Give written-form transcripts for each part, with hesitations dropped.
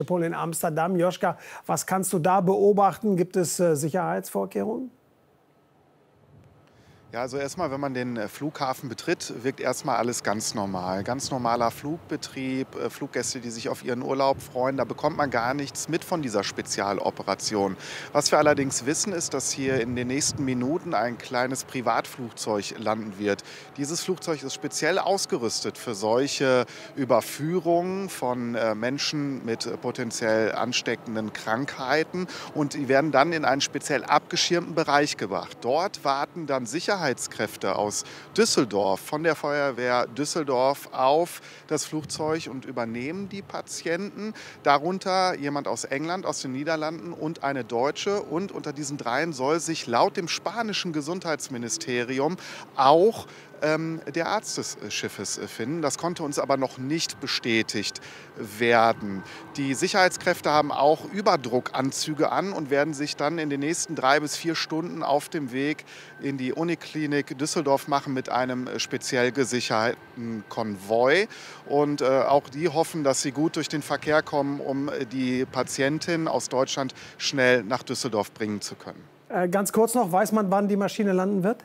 In Amsterdam. Joschka, was kannst du da beobachten? Gibt es Sicherheitsvorkehrungen? Ja, also erstmal, wenn man den Flughafen betritt, wirkt erstmal alles ganz normal. Ganz normaler Flugbetrieb, Fluggäste, die sich auf ihren Urlaub freuen. Da bekommt man gar nichts mit von dieser Spezialoperation. Was wir allerdings wissen, ist, dass hier in den nächsten Minuten ein kleines Privatflugzeug landen wird. Dieses Flugzeug ist speziell ausgerüstet für solche Überführungen von Menschen mit potenziell ansteckenden Krankheiten. Und die werden dann in einen speziell abgeschirmten Bereich gebracht. Dort warten dann Sicherheitskräfte aus Düsseldorf, von der Feuerwehr Düsseldorf auf das Flugzeug und übernehmen die Patienten. Darunter jemand aus England, aus den Niederlanden und eine Deutsche. Und unter diesen dreien soll sich laut dem spanischen Gesundheitsministerium auch der Arzt des Schiffes finden. Das konnte uns aber noch nicht bestätigt werden. Die Sicherheitskräfte haben auch Überdruckanzüge an und werden sich dann in den nächsten 3 bis 4 Stunden auf dem Weg in die Uniklinik Düsseldorf machen mit einem speziell gesicherten Konvoi. Und auch die hoffen, dass sie gut durch den Verkehr kommen, um die Patientin aus Deutschland schnell nach Düsseldorf bringen zu können. Ganz kurz noch, weiß man, wann die Maschine landen wird?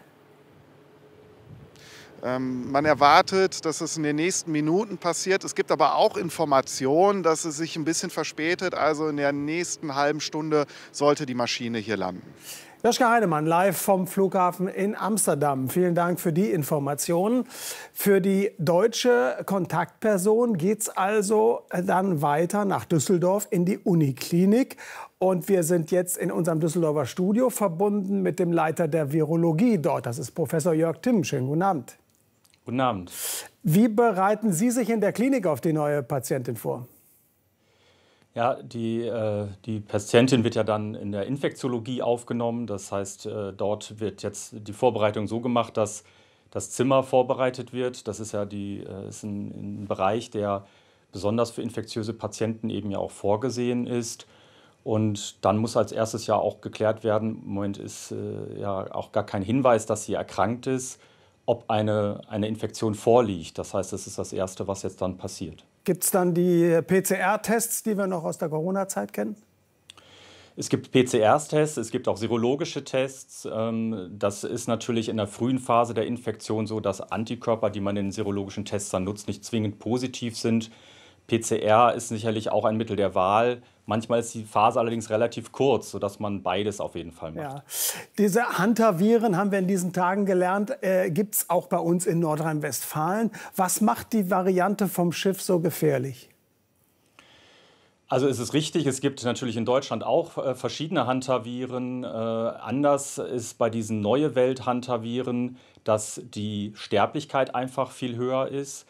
Man erwartet, dass es in den nächsten Minuten passiert. Es gibt aber auch Informationen, dass es sich ein bisschen verspätet. Also in der nächsten halben Stunde sollte die Maschine hier landen. Joschka Heidemann, live vom Flughafen in Amsterdam. Vielen Dank für die Informationen. Für die deutsche Kontaktperson geht es also dann weiter nach Düsseldorf in die Uniklinik. Und wir sind jetzt in unserem Düsseldorfer Studio verbunden mit dem Leiter der Virologie dort. Das ist Professor Jörg Timm. Schönen guten Abend. Guten Abend. Wie bereiten Sie sich in der Klinik auf die neue Patientin vor? Ja, die Patientin wird ja dann in der Infektiologie aufgenommen. Das heißt, dort wird jetzt die Vorbereitung so gemacht, dass das Zimmer vorbereitet wird. Das ist ja ist ein Bereich, der besonders für infektiöse Patienten eben ja auch vorgesehen ist. Und dann muss als erstes ja auch geklärt werden, im Moment ist ja auch gar kein Hinweis, dass sie erkrankt ist, ob eine Infektion vorliegt. Das heißt, das ist das Erste, was jetzt dann passiert. Gibt es dann die PCR-Tests, die wir noch aus der Corona-Zeit kennen? Es gibt PCR-Tests, es gibt auch serologische Tests. Das ist natürlich in der frühen Phase der Infektion so, dass Antikörper, die man in den serologischen Tests dann nutzt, nicht zwingend positiv sind. PCR ist sicherlich auch ein Mittel der Wahl. Manchmal ist die Phase allerdings relativ kurz, sodass man beides auf jeden Fall macht. Ja. Diese Hantaviren, haben wir in diesen Tagen gelernt, gibt es auch bei uns in Nordrhein-Westfalen. Was macht die Variante vom Schiff so gefährlich? Also es ist richtig, es gibt natürlich in Deutschland auch verschiedene Hantaviren. Anders ist bei diesen neue Welt-Hantaviren, dass die Sterblichkeit einfach viel höher ist.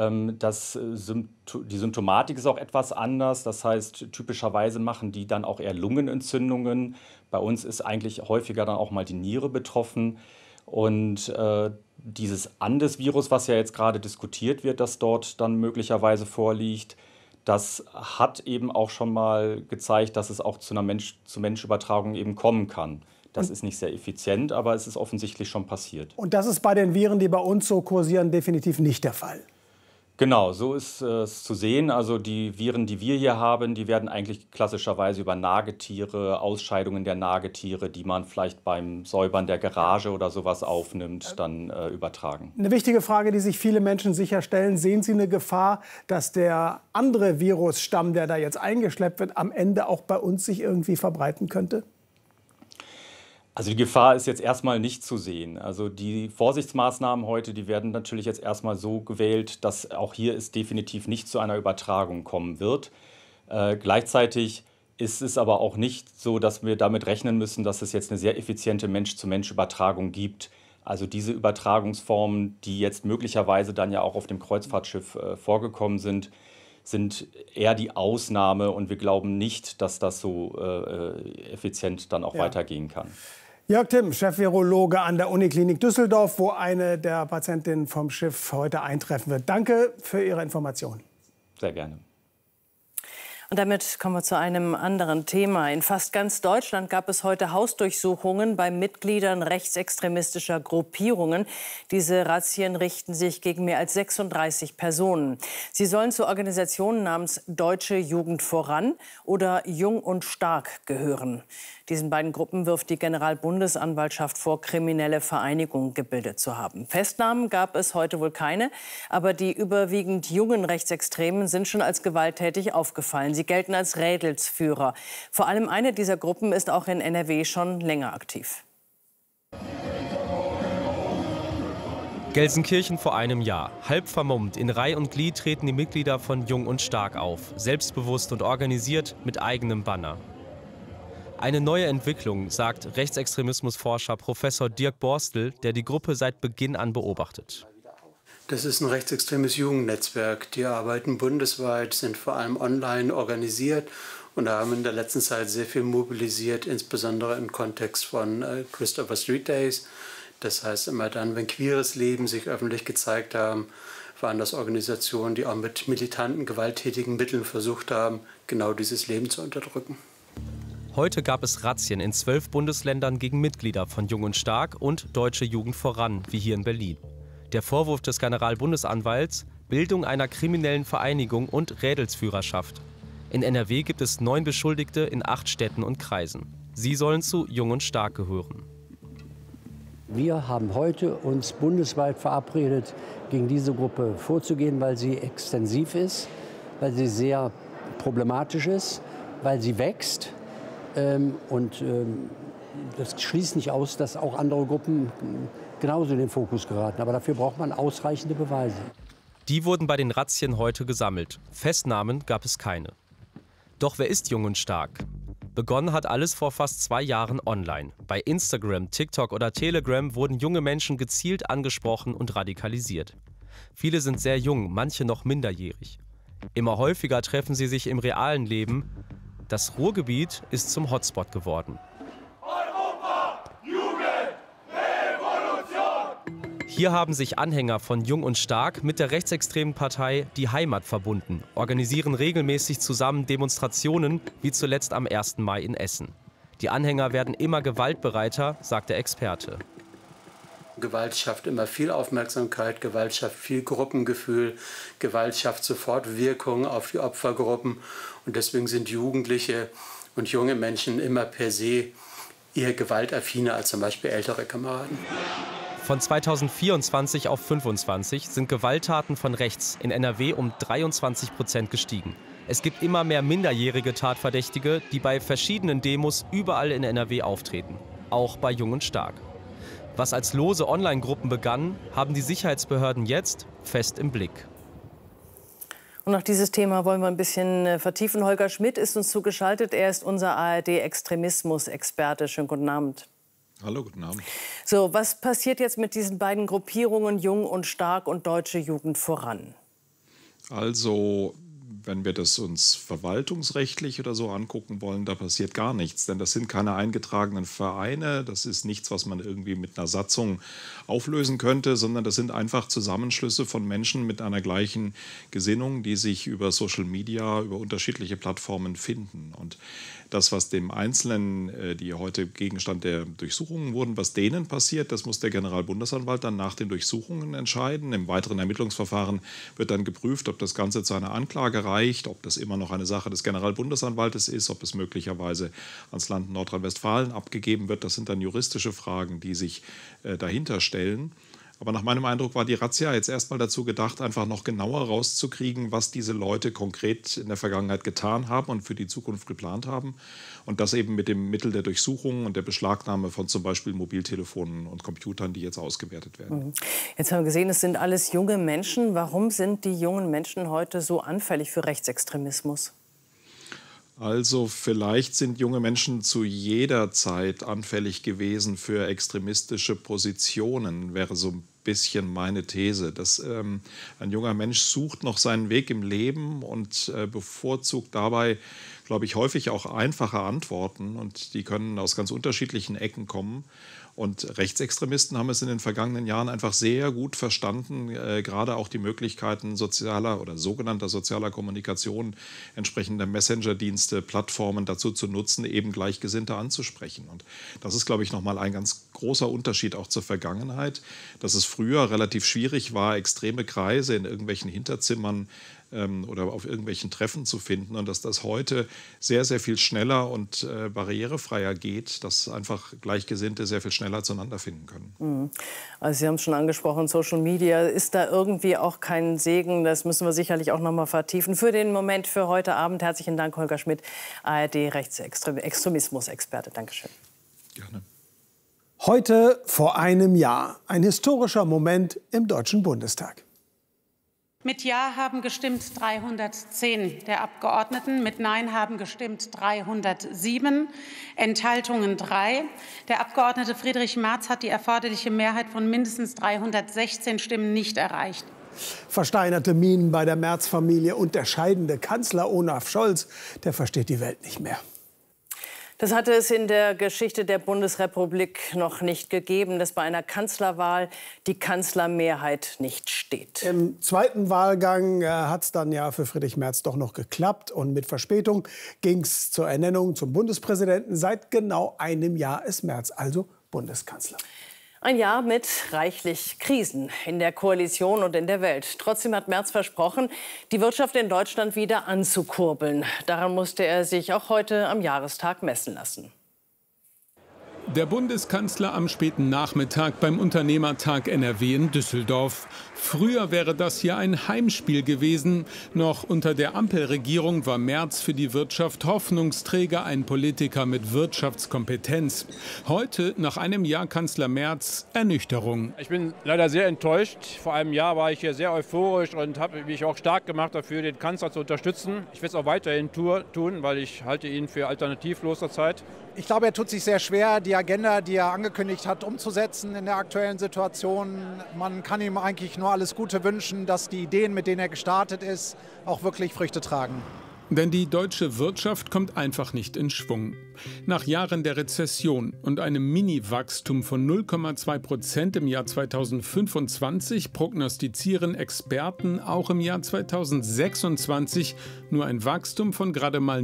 Die Symptomatik ist auch etwas anders. Das heißt, typischerweise machen die dann auch eher Lungenentzündungen. Bei uns ist eigentlich häufiger dann auch mal die Niere betroffen. Und dieses Andes-Virus, was ja jetzt gerade diskutiert wird, das dort dann möglicherweise vorliegt, das hat eben auch schon mal gezeigt, dass es auch zu einer Mensch-zu-Mensch-Übertragung eben kommen kann. Das ist nicht sehr effizient, aber es ist offensichtlich schon passiert. Und das ist bei den Viren, die bei uns so kursieren, definitiv nicht der Fall. Genau, so ist es zu sehen. Also die Viren, die wir hier haben, die werden eigentlich klassischerweise über Nagetiere, Ausscheidungen der Nagetiere, die man vielleicht beim Säubern der Garage oder sowas aufnimmt, dann übertragen. Eine wichtige Frage, die sich viele Menschen sicher stellen: Sehen Sie eine Gefahr, dass der andere Virusstamm, der da jetzt eingeschleppt wird, am Ende auch bei uns sich irgendwie verbreiten könnte? Also die Gefahr ist jetzt erstmal nicht zu sehen. Also die Vorsichtsmaßnahmen heute, die werden natürlich jetzt erstmal so gewählt, dass auch hier es definitiv nicht zu einer Übertragung kommen wird. Gleichzeitig ist es aber auch nicht so, dass wir damit rechnen müssen, dass es jetzt eine sehr effiziente Mensch-zu-Mensch-Übertragung gibt. Also diese Übertragungsformen, die jetzt möglicherweise dann ja auch auf dem Kreuzfahrtschiff vorgekommen sind eher die Ausnahme, und wir glauben nicht, dass das so effizient dann auch weitergehen kann. Jörg Timm, Chef-Virologe an der Uniklinik Düsseldorf, wo eine der Patientinnen vom Schiff heute eintreffen wird. Danke für Ihre Informationen. Sehr gerne. Und damit kommen wir zu einem anderen Thema. In fast ganz Deutschland gab es heute Hausdurchsuchungen bei Mitgliedern rechtsextremistischer Gruppierungen. Diese Razzien richten sich gegen mehr als 36 Personen. Sie sollen zu Organisationen namens Deutsche Jugend voran oder Jung und Stark gehören. Diesen beiden Gruppen wirft die Generalbundesanwaltschaft vor, kriminelle Vereinigungen gebildet zu haben. Festnahmen gab es heute wohl keine, aber die überwiegend jungen Rechtsextremen sind schon als gewalttätig aufgefallen. Sie gelten als Rädelsführer. Vor allem eine dieser Gruppen ist auch in NRW schon länger aktiv. Gelsenkirchen vor einem Jahr. Halb vermummt, in Reih und Glied treten die Mitglieder von Jung und Stark auf. Selbstbewusst und organisiert mit eigenem Banner. Eine neue Entwicklung, sagt Rechtsextremismusforscher Professor Dirk Borstel, der die Gruppe seit Beginn an beobachtet. Das ist ein rechtsextremes Jugendnetzwerk. Die arbeiten bundesweit, sind vor allem online organisiert und haben in der letzten Zeit sehr viel mobilisiert, insbesondere im Kontext von Christopher Street Days. Das heißt, immer dann, wenn queeres Leben sich öffentlich gezeigt haben, waren das Organisationen, die auch mit militanten, gewalttätigen Mitteln versucht haben, genau dieses Leben zu unterdrücken. Heute gab es Razzien in 12 Bundesländern gegen Mitglieder von Jung und Stark und Deutsche Jugend voran, wie hier in Berlin. Der Vorwurf des Generalbundesanwalts: Bildung einer kriminellen Vereinigung und Rädelsführerschaft. In NRW gibt es 9 Beschuldigte in 8 Städten und Kreisen. Sie sollen zu Jung und Stark gehören. Wir haben heute uns bundesweit verabredet, gegen diese Gruppe vorzugehen, weil sie extensiv ist, weil sie sehr problematisch ist, weil sie wächst. Das schließt nicht aus, dass auch andere Gruppen genauso in den Fokus geraten. Aber dafür braucht man ausreichende Beweise. Die wurden bei den Razzien heute gesammelt. Festnahmen gab es keine. Doch wer ist Jung und Stark? Begonnen hat alles vor fast 2 Jahren online. Bei Instagram, TikTok oder Telegram wurden junge Menschen gezielt angesprochen und radikalisiert. Viele sind sehr jung, manche noch minderjährig. Immer häufiger treffen sie sich im realen Leben. Das Ruhrgebiet ist zum Hotspot geworden. Europa, Jugend, Revolution! Hier haben sich Anhänger von Jung und Stark mit der rechtsextremen Partei Die Heimat verbunden, organisieren regelmäßig zusammen Demonstrationen, wie zuletzt am 1. Mai in Essen. Die Anhänger werden immer gewaltbereiter, sagt der Experte. Gewalt schafft immer viel Aufmerksamkeit, Gewalt schafft viel Gruppengefühl, Gewalt schafft sofort Wirkung auf die Opfergruppen. Und deswegen sind Jugendliche und junge Menschen immer per se eher gewaltaffiner als zum Beispiel ältere Kameraden. Von 2024 auf 2025 sind Gewalttaten von rechts in NRW um 23% gestiegen. Es gibt immer mehr minderjährige Tatverdächtige, die bei verschiedenen Demos überall in NRW auftreten. Auch bei Jung und Stark. Was als lose Online-Gruppen begann, haben die Sicherheitsbehörden jetzt fest im Blick. Und auch dieses Thema wollen wir ein bisschen vertiefen. Holger Schmidt ist uns zugeschaltet. Er ist unser ARD-Extremismus-Experte. Schönen guten Abend. Hallo, guten Abend. So, was passiert jetzt mit diesen beiden Gruppierungen, Jung und Stark und Deutsche Jugend voran? Also, wenn wir das uns verwaltungsrechtlich oder so angucken wollen, da passiert gar nichts. Denn das sind keine eingetragenen Vereine, das ist nichts, was man irgendwie mit einer Satzung auflösen könnte, sondern das sind einfach Zusammenschlüsse von Menschen mit einer gleichen Gesinnung, die sich über Social Media, über unterschiedliche Plattformen finden. Und das, was dem Einzelnen, die heute Gegenstand der Durchsuchungen wurden, was denen passiert, das muss der Generalbundesanwalt dann nach den Durchsuchungen entscheiden. Im weiteren Ermittlungsverfahren wird dann geprüft, ob das Ganze zu einer Anklage reicht, ob das immer noch eine Sache des Generalbundesanwaltes ist, ob es möglicherweise ans Land Nordrhein-Westfalen abgegeben wird. Das sind dann juristische Fragen, die sich dahinter stellen. Aber nach meinem Eindruck war die Razzia jetzt erstmal dazu gedacht, einfach noch genauer rauszukriegen, was diese Leute konkret in der Vergangenheit getan haben und für die Zukunft geplant haben. Und das eben mit dem Mittel der Durchsuchung und der Beschlagnahme von zum Beispiel Mobiltelefonen und Computern, die jetzt ausgewertet werden. Jetzt haben wir gesehen, es sind alles junge Menschen. Warum sind die jungen Menschen heute so anfällig für Rechtsextremismus? Also vielleicht sind junge Menschen zu jeder Zeit anfällig gewesen für extremistische Positionen. Wäre so ein bisschen meine These, dass ein junger Mensch sucht noch seinen Weg im Leben und bevorzugt dabei, glaube ich, häufig auch einfache Antworten. Und die können aus ganz unterschiedlichen Ecken kommen. Und Rechtsextremisten haben es in den vergangenen Jahren einfach sehr gut verstanden, gerade auch die Möglichkeiten sozialer oder sogenannter sozialer Kommunikation, entsprechende Messenger-Dienste, Plattformen dazu zu nutzen, eben Gleichgesinnte anzusprechen. Und das ist, glaube ich, nochmal ein ganz großer Unterschied auch zur Vergangenheit, dass es früher relativ schwierig war, extreme Kreise in irgendwelchen Hinterzimmern oder auf irgendwelchen Treffen zu finden und dass das heute sehr, sehr viel schneller und barrierefreier geht, dass einfach Gleichgesinnte sehr viel schneller zueinander finden können. Also Sie haben es schon angesprochen, Social Media ist da irgendwie auch kein Segen. Das müssen wir sicherlich auch noch mal vertiefen. Für den Moment, für heute Abend, herzlichen Dank, Holger Schmidt, ARD-Rechtsextremismus-Experte. Dankeschön. Gerne. Heute vor einem Jahr. Ein historischer Moment im Deutschen Bundestag. Mit Ja haben gestimmt 310 der Abgeordneten, mit Nein haben gestimmt 307, Enthaltungen 3. Der Abgeordnete Friedrich Merz hat die erforderliche Mehrheit von mindestens 316 Stimmen nicht erreicht. Versteinerte Mienen bei der Merz-Familie und der scheidende Kanzler Olaf Scholz, der versteht die Welt nicht mehr. Das hatte es in der Geschichte der Bundesrepublik noch nicht gegeben, dass bei einer Kanzlerwahl die Kanzlermehrheit nicht steht. Im zweiten Wahlgang hat es dann ja für Friedrich Merz doch noch geklappt. Und mit Verspätung ging es zur Ernennung zum Bundespräsidenten. Seit genau einem Jahr ist Merz also Bundeskanzler. Ein Jahr mit reichlich Krisen in der Koalition und in der Welt. Trotzdem hat Merz versprochen, die Wirtschaft in Deutschland wieder anzukurbeln. Daran musste er sich auch heute am Jahrestag messen lassen. Der Bundeskanzler am späten Nachmittag beim Unternehmertag NRW in Düsseldorf. Früher wäre das hier ein Heimspiel gewesen. Noch unter der Ampelregierung war Merz für die Wirtschaft Hoffnungsträger, ein Politiker mit Wirtschaftskompetenz. Heute, nach einem Jahr Kanzler Merz, Ernüchterung. Ich bin leider sehr enttäuscht. Vor einem Jahr war ich hier sehr euphorisch und habe mich auch stark gemacht dafür, den Kanzler zu unterstützen. Ich werde es auch weiterhin tun, weil ich halte ihn für alternativlos zurzeit. Ich glaube, er tut sich sehr schwer, die Agenda, die er angekündigt hat, umzusetzen in der aktuellen Situation. Man kann ihm eigentlich nur alles Gute wünschen, dass die Ideen, mit denen er gestartet ist, auch wirklich Früchte tragen. Denn die deutsche Wirtschaft kommt einfach nicht in Schwung. Nach Jahren der Rezession und einem Mini-Wachstum von 0,2% im Jahr 2025 prognostizieren Experten auch im Jahr 2026 nur ein Wachstum von gerade mal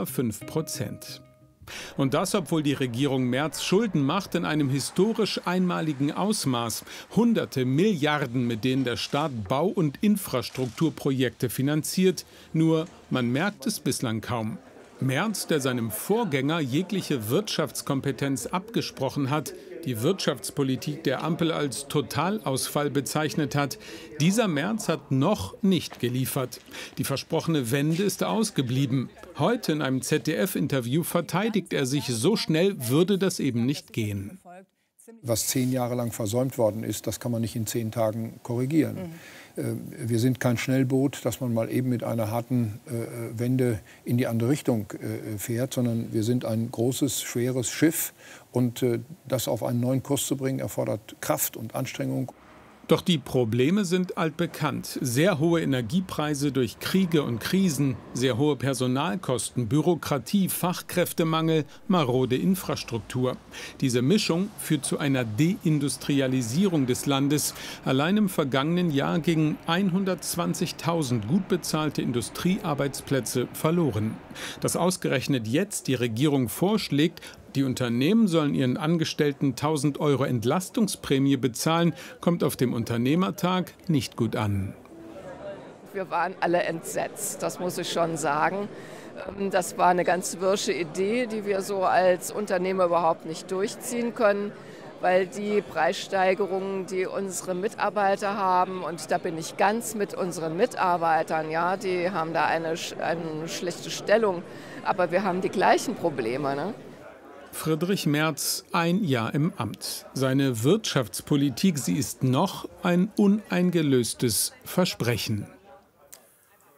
0,5%. Und das, obwohl die Regierung Merz Schulden macht in einem historisch einmaligen Ausmaß. Hunderte Milliarden, mit denen der Staat Bau- und Infrastrukturprojekte finanziert. Nur, man merkt es bislang kaum. Merz, der seinem Vorgänger jegliche Wirtschaftskompetenz abgesprochen hat, die Wirtschaftspolitik der Ampel als Totalausfall bezeichnet hat, dieser Merz hat noch nicht geliefert. Die versprochene Wende ist ausgeblieben. Heute in einem ZDF-Interview verteidigt er sich, so schnell würde das eben nicht gehen. Was 10 Jahre lang versäumt worden ist, das kann man nicht in 10 Tagen korrigieren. Wir sind kein Schnellboot, das man mal eben mit einer harten Wende in die andere Richtung fährt, sondern wir sind ein großes, schweres Schiff. Und das auf einen neuen Kurs zu bringen, erfordert Kraft und Anstrengung. Doch die Probleme sind altbekannt. Sehr hohe Energiepreise durch Kriege und Krisen, sehr hohe Personalkosten, Bürokratie, Fachkräftemangel, marode Infrastruktur. Diese Mischung führt zu einer Deindustrialisierung des Landes. Allein im vergangenen Jahr gingen 120.000 gut bezahlte Industriearbeitsplätze verloren. Dass ausgerechnet jetzt die Regierung vorschlägt, die Unternehmen sollen ihren Angestellten 1.000 € Entlastungsprämie bezahlen, kommt auf dem Unternehmertag nicht gut an. Wir waren alle entsetzt, das muss ich schon sagen. Das war eine ganz wirsche Idee, die wir so als Unternehmer überhaupt nicht durchziehen können, weil die Preissteigerungen, die unsere Mitarbeiter haben, und da bin ich ganz mit unseren Mitarbeitern, ja, die haben da eine schlechte Stellung, aber wir haben die gleichen Probleme, ne? Friedrich Merz, ein Jahr im Amt. Seine Wirtschaftspolitik, sie ist noch ein uneingelöstes Versprechen.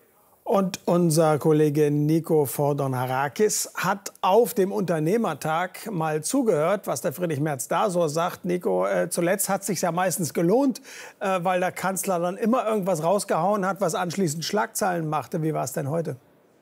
Und unser Kollege Nico Fordonarakis hat auf dem Unternehmertag mal zugehört, was der Friedrich Merz da so sagt. Nico, zuletzt hat es sich ja meistens gelohnt, weil der Kanzler dann immer irgendwas rausgehauen hat, was anschließend Schlagzeilen machte. Wie war es denn heute?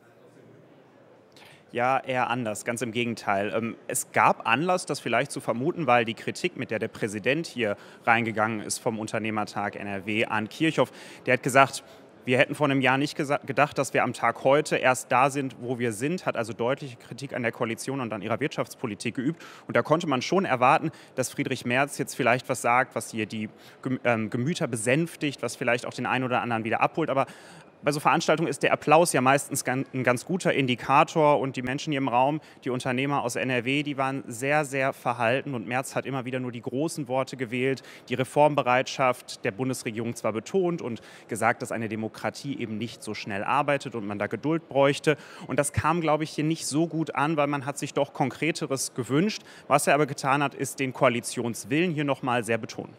Ja, eher anders, ganz im Gegenteil. Es gab Anlass, das vielleicht zu vermuten, weil die Kritik, mit der der Präsident hier reingegangen ist vom Unternehmertag NRW, Arndt Kirchhoff, der hat gesagt, wir hätten vor einem Jahr nicht gedacht, dass wir am Tag heute erst da sind, wo wir sind, hat also deutliche Kritik an der Koalition und an ihrer Wirtschaftspolitik geübt. Und da konnte man schon erwarten, dass Friedrich Merz jetzt vielleicht was sagt, was hier die Gemüter besänftigt, was vielleicht auch den einen oder anderen wieder abholt. Aber bei so Veranstaltungen ist der Applaus ja meistens ein ganz guter Indikator. Und die Menschen hier im Raum, die Unternehmer aus NRW, die waren sehr, sehr verhalten. Und Merz hat immer wieder nur die großen Worte gewählt, die Reformbereitschaft der Bundesregierung zwar betont und gesagt, dass eine Demokratie eben nicht so schnell arbeitet und man da Geduld bräuchte. Und das kam, glaube ich, hier nicht so gut an, weil man hat sich doch Konkreteres gewünscht. Was er aber getan hat, ist den Koalitionswillen hier noch mal sehr betonen.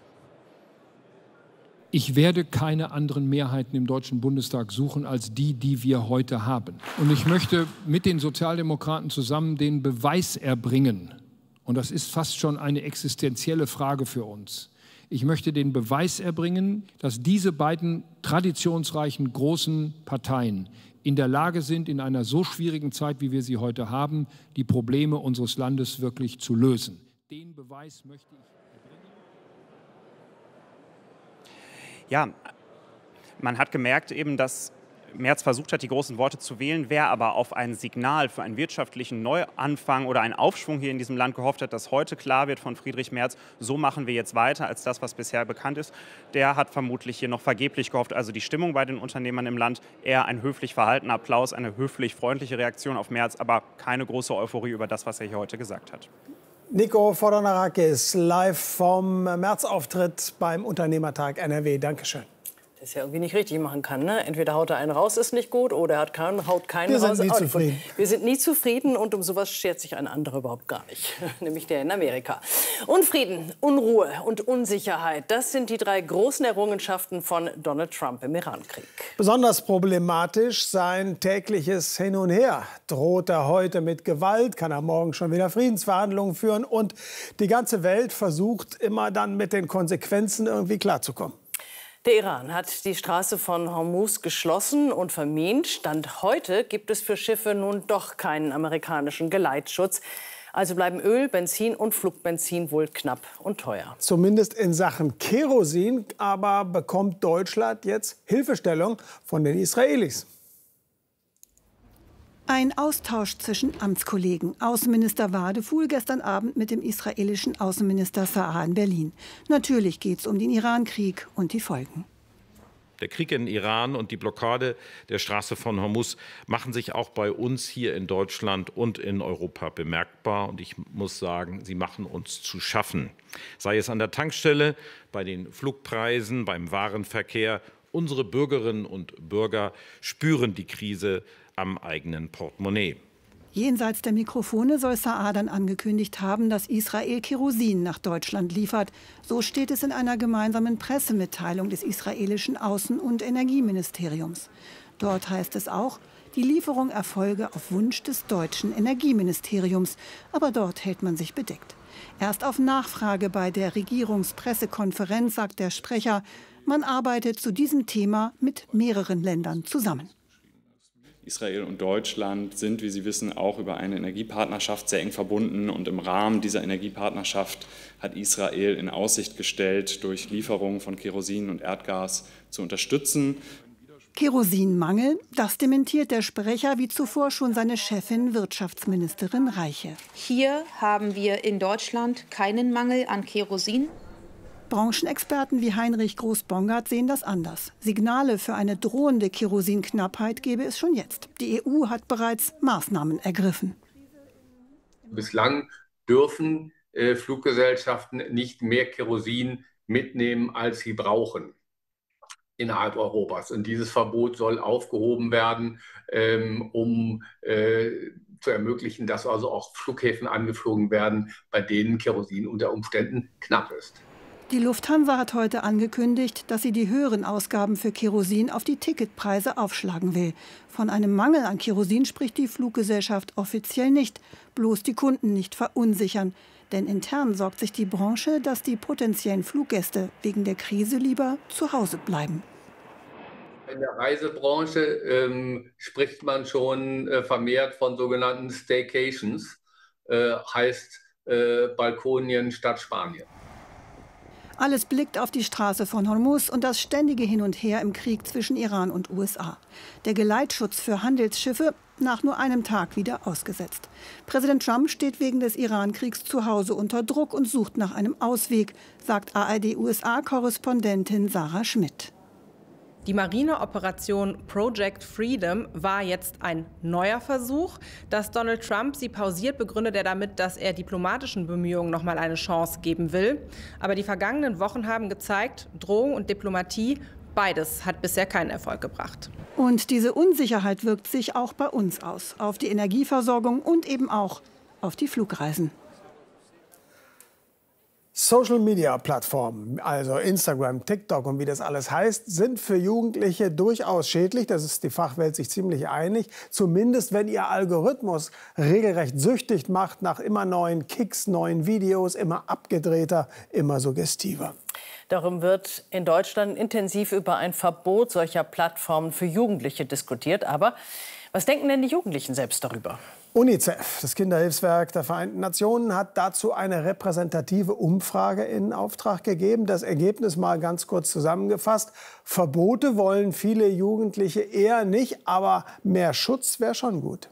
Ich werde keine anderen Mehrheiten im Deutschen Bundestag suchen als die, die wir heute haben. Und ich möchte mit den Sozialdemokraten zusammen den Beweis erbringen, und das ist fast schon eine existenzielle Frage für uns. Ich möchte den Beweis erbringen, dass diese beiden traditionsreichen großen Parteien in der Lage sind, in einer so schwierigen Zeit, wie wir sie heute haben, die Probleme unseres Landes wirklich zu lösen. Den Beweis möchte ich. Ja, man hat gemerkt eben, dass Merz versucht hat, die großen Worte zu wählen. Wer aber auf ein Signal für einen wirtschaftlichen Neuanfang oder einen Aufschwung hier in diesem Land gehofft hat, dass heute klar wird von Friedrich Merz, so machen wir jetzt weiter als das, was bisher bekannt ist, der hat vermutlich hier noch vergeblich gehofft. Also die Stimmung bei den Unternehmern im Land, eher ein höflich verhaltener Applaus, eine höflich freundliche Reaktion auf Merz, aber keine große Euphorie über das, was er hier heute gesagt hat. Nico Fordonarakis, live vom März-Auftritt beim Unternehmertag NRW. Dankeschön. Das ja irgendwie nicht richtig machen kann. Ne? Entweder haut er einen raus, ist nicht gut, oder er haut keinen raus. Wir sind nie zufrieden. Wir sind nie zufrieden und um sowas schert sich ein anderer überhaupt gar nicht, nämlich der in Amerika. Unfrieden, Unruhe und Unsicherheit, das sind die drei großen Errungenschaften von Donald Trump im Irankrieg. Besonders problematisch sein tägliches Hin und Her. Droht er heute mit Gewalt, kann er morgen schon wieder Friedensverhandlungen führen und die ganze Welt versucht immer dann mit den Konsequenzen irgendwie klarzukommen. Der Iran hat die Straße von Hormuz geschlossen und vermint. Stand heute gibt es für Schiffe nun doch keinen amerikanischen Geleitschutz. Also bleiben Öl, Benzin und Flugbenzin wohl knapp und teuer. Zumindest in Sachen Kerosin aber bekommt Deutschland jetzt Hilfestellung von den Israelis. Ein Austausch zwischen Amtskollegen. Außenminister Wadefuhl gestern Abend mit dem israelischen Außenminister Saar in Berlin. Natürlich geht es um den Irankrieg und die Folgen. Der Krieg in Iran und die Blockade der Straße von Hormuz machen sich auch bei uns hier in Deutschland und in Europa bemerkbar. Und ich muss sagen, sie machen uns zu schaffen. Sei es an der Tankstelle, bei den Flugpreisen, beim Warenverkehr. Unsere Bürgerinnen und Bürger spüren die Krise am eigenen Portemonnaie. Jenseits der Mikrofone soll Saar dann angekündigt haben, dass Israel Kerosin nach Deutschland liefert. So steht es in einer gemeinsamen Pressemitteilung des israelischen Außen- und Energieministeriums. Dort heißt es auch, die Lieferung erfolge auf Wunsch des deutschen Energieministeriums. Aber dort hält man sich bedeckt. Erst auf Nachfrage bei der Regierungspressekonferenz sagt der Sprecher, man arbeitet zu diesem Thema mit mehreren Ländern zusammen. Israel und Deutschland sind, wie Sie wissen, auch über eine Energiepartnerschaft sehr eng verbunden. Und im Rahmen dieser Energiepartnerschaft hat Israel in Aussicht gestellt, durch Lieferungen von Kerosin und Erdgas zu unterstützen. Kerosinmangel, das dementiert der Sprecher, wie zuvor schon seine Chefin, Wirtschaftsministerin Reiche. Hier haben wir in Deutschland keinen Mangel an Kerosin. Branchenexperten wie Heinrich Groß-Bongard sehen das anders. Signale für eine drohende Kerosinknappheit gäbe es schon jetzt. Die EU hat bereits Maßnahmen ergriffen. Bislang dürfen Fluggesellschaften nicht mehr Kerosin mitnehmen, als sie brauchen innerhalb Europas. Und dieses Verbot soll aufgehoben werden, um zu ermöglichen, dass also auch Flughäfen angeflogen werden, bei denen Kerosin unter Umständen knapp ist. Die Lufthansa hat heute angekündigt, dass sie die höheren Ausgaben für Kerosin auf die Ticketpreise aufschlagen will. Von einem Mangel an Kerosin spricht die Fluggesellschaft offiziell nicht, bloß die Kunden nicht verunsichern. Denn intern sorgt sich die Branche, dass die potenziellen Fluggäste wegen der Krise lieber zu Hause bleiben. In der Reisebranche spricht man schon vermehrt von sogenannten Staycations, heißt Balkonien statt Spanien. Alles blickt auf die Straße von Hormuz und das ständige Hin und Her im Krieg zwischen Iran und USA. Der Geleitschutz für Handelsschiffe nach nur einem Tag wieder ausgesetzt. Präsident Trump steht wegen des Iran-Kriegs zu Hause unter Druck und sucht nach einem Ausweg, sagt ARD-USA-Korrespondentin Sarah Schmidt. Die Marineoperation Project Freedom war jetzt ein neuer Versuch. Dass Donald Trump sie pausiert, begründet er damit, dass er diplomatischen Bemühungen noch mal eine Chance geben will. Aber die vergangenen Wochen haben gezeigt, Drohung und Diplomatie, beides hat bisher keinen Erfolg gebracht. Und diese Unsicherheit wirkt sich auch bei uns aus, auf die Energieversorgung und eben auch auf die Flugreisen. Social-Media-Plattformen, also Instagram, TikTok und wie das alles heißt, sind für Jugendliche durchaus schädlich. Das ist die Fachwelt sich ziemlich einig. Zumindest wenn ihr Algorithmus regelrecht süchtig macht nach immer neuen Kicks, neuen Videos, immer abgedrehter, immer suggestiver. Darum wird in Deutschland intensiv über ein Verbot solcher Plattformen für Jugendliche diskutiert. Aber was denken denn die Jugendlichen selbst darüber? UNICEF, das Kinderhilfswerk der Vereinten Nationen, hat dazu eine repräsentative Umfrage in Auftrag gegeben. Das Ergebnis mal ganz kurz zusammengefasst. Verbote wollen viele Jugendliche eher nicht, aber mehr Schutz wäre schon gut.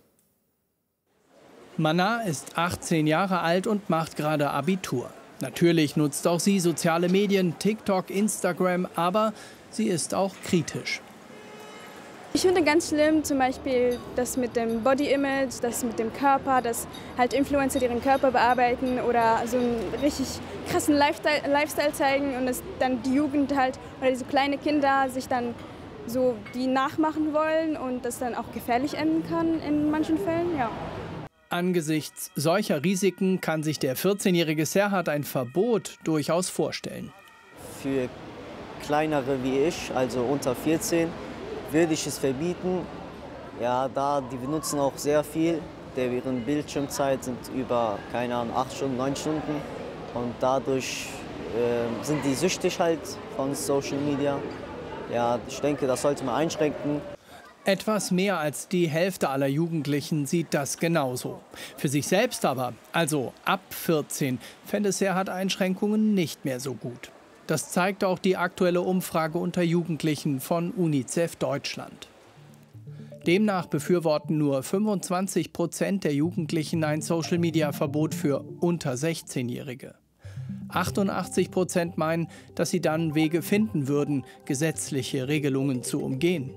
Mana ist 18 Jahre alt und macht gerade Abitur. Natürlich nutzt auch sie soziale Medien, TikTok, Instagram, aber sie ist auch kritisch. Ich finde ganz schlimm zum Beispiel das mit dem Body-Image, das mit dem Körper, dass halt Influencer ihren Körper bearbeiten oder so einen richtig krassen Lifestyle zeigen und dass dann die Jugend halt oder diese kleinen Kinder sich dann so die nachmachen wollen und das dann auch gefährlich enden kann in manchen Fällen, ja. Angesichts solcher Risiken kann sich der 14-jährige Serhat ein Verbot durchaus vorstellen. Für kleinere wie ich, also unter 14, würde ich es verbieten. Ja, da die benutzen auch sehr viel. Deren Bildschirmzeit sind über, keine Ahnung, 8 Stunden, 9 Stunden. Und dadurch sind die süchtig halt von Social Media. Ja, ich denke, das sollte man einschränken. Etwas mehr als die Hälfte aller Jugendlichen sieht das genauso. Für sich selbst aber, also ab 14, fände Serhat Einschränkungen nicht mehr so gut. Das zeigt auch die aktuelle Umfrage unter Jugendlichen von UNICEF Deutschland. Demnach befürworten nur 25% der Jugendlichen ein Social-Media-Verbot für unter 16-Jährige. 88% meinen, dass sie dann Wege finden würden, gesetzliche Regelungen zu umgehen.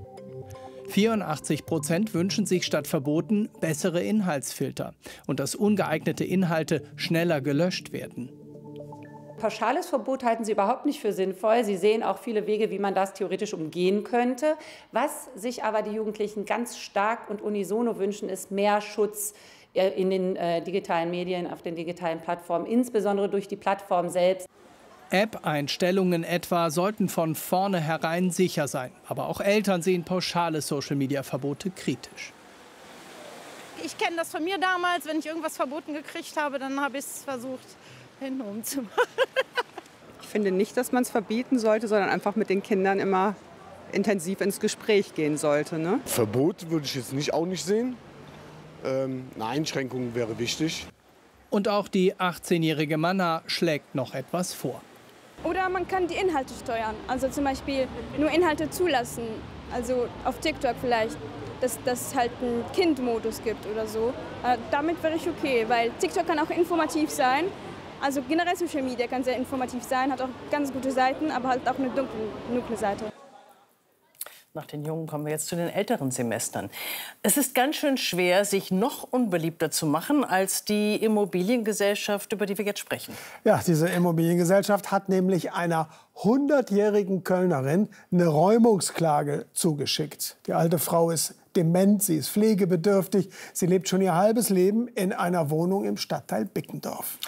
84% wünschen sich statt Verboten bessere Inhaltsfilter und dass ungeeignete Inhalte schneller gelöscht werden. Pauschales Verbot halten sie überhaupt nicht für sinnvoll. Sie sehen auch viele Wege, wie man das theoretisch umgehen könnte. Was sich aber die Jugendlichen ganz stark und unisono wünschen, ist mehr Schutz in den digitalen Medien, auf den digitalen Plattformen, insbesondere durch die Plattform selbst. App-Einstellungen etwa sollten von vornherein sicher sein. Aber auch Eltern sehen pauschale Social-Media-Verbote kritisch. Ich kenne das von mir damals. Wenn ich irgendwas verboten gekriegt habe, dann habe ich es versucht, hintenrum zu machen. Ich finde nicht, dass man es verbieten sollte, sondern einfach mit den Kindern immer intensiv ins Gespräch gehen sollte. Ne? Verbot würde ich jetzt auch nicht sehen. Eine Einschränkung wäre wichtig. Und auch die 18-jährige Mana schlägt noch etwas vor. Oder man kann die Inhalte steuern, also zum Beispiel nur Inhalte zulassen, also auf TikTok vielleicht, dass es halt einen Kind-Modus gibt oder so. Damit wäre ich okay, weil TikTok kann auch informativ sein. Also generell Social Media kann sehr informativ sein, hat auch ganz gute Seiten, aber halt auch eine dunkle Seite. Nach den Jungen kommen wir jetzt zu den älteren Semestern. Es ist ganz schön schwer, sich noch unbeliebter zu machen als die Immobiliengesellschaft, über die wir jetzt sprechen. Ja, diese Immobiliengesellschaft hat nämlich einer 100-jährigen Kölnerin eine Räumungsklage zugeschickt. Die alte Frau ist dement, sie ist pflegebedürftig. Sie lebt schon ihr halbes Leben in einer Wohnung im Stadtteil Bickendorf.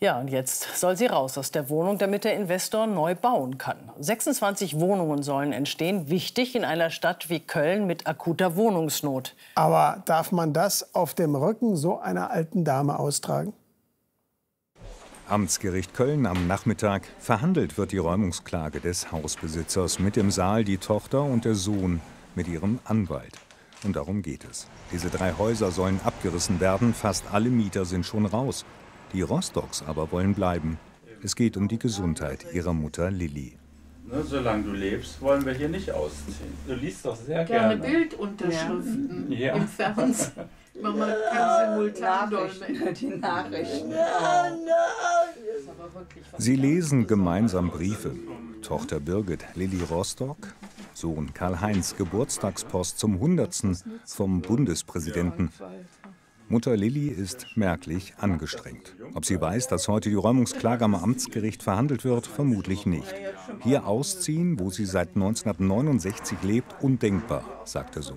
Ja, und jetzt soll sie raus aus der Wohnung, damit der Investor neu bauen kann. 26 Wohnungen sollen entstehen. Wichtig in einer Stadt wie Köln mit akuter Wohnungsnot. Aber darf man das auf dem Rücken so einer alten Dame austragen? Amtsgericht Köln am Nachmittag. Verhandelt wird die Räumungsklage des Hausbesitzers. Mit im Saal die Tochter und der Sohn mit ihrem Anwalt. Und darum geht es. Diese 3 Häuser sollen abgerissen werden. Fast alle Mieter sind schon raus. Die Rostocks aber wollen bleiben. Es geht um die Gesundheit ihrer Mutter Lilly. Ne, solange du lebst, wollen wir hier nicht ausziehen. Du liest doch sehr gerne. Bildunterschriften ja. im Fernsehen. Mama kann simultan dolmetschen. Die Nachrichten. Sie lesen gemeinsam Briefe. Tochter Birgit, Lilly Rostock, Sohn Karl-Heinz, Geburtstagspost zum 100. vom Bundespräsidenten. Mutter Lilly ist merklich angestrengt. Ob sie weiß, dass heute die Räumungsklage am Amtsgericht verhandelt wird, vermutlich nicht. Hier ausziehen, wo sie seit 1969 lebt, undenkbar, sagt der Sohn.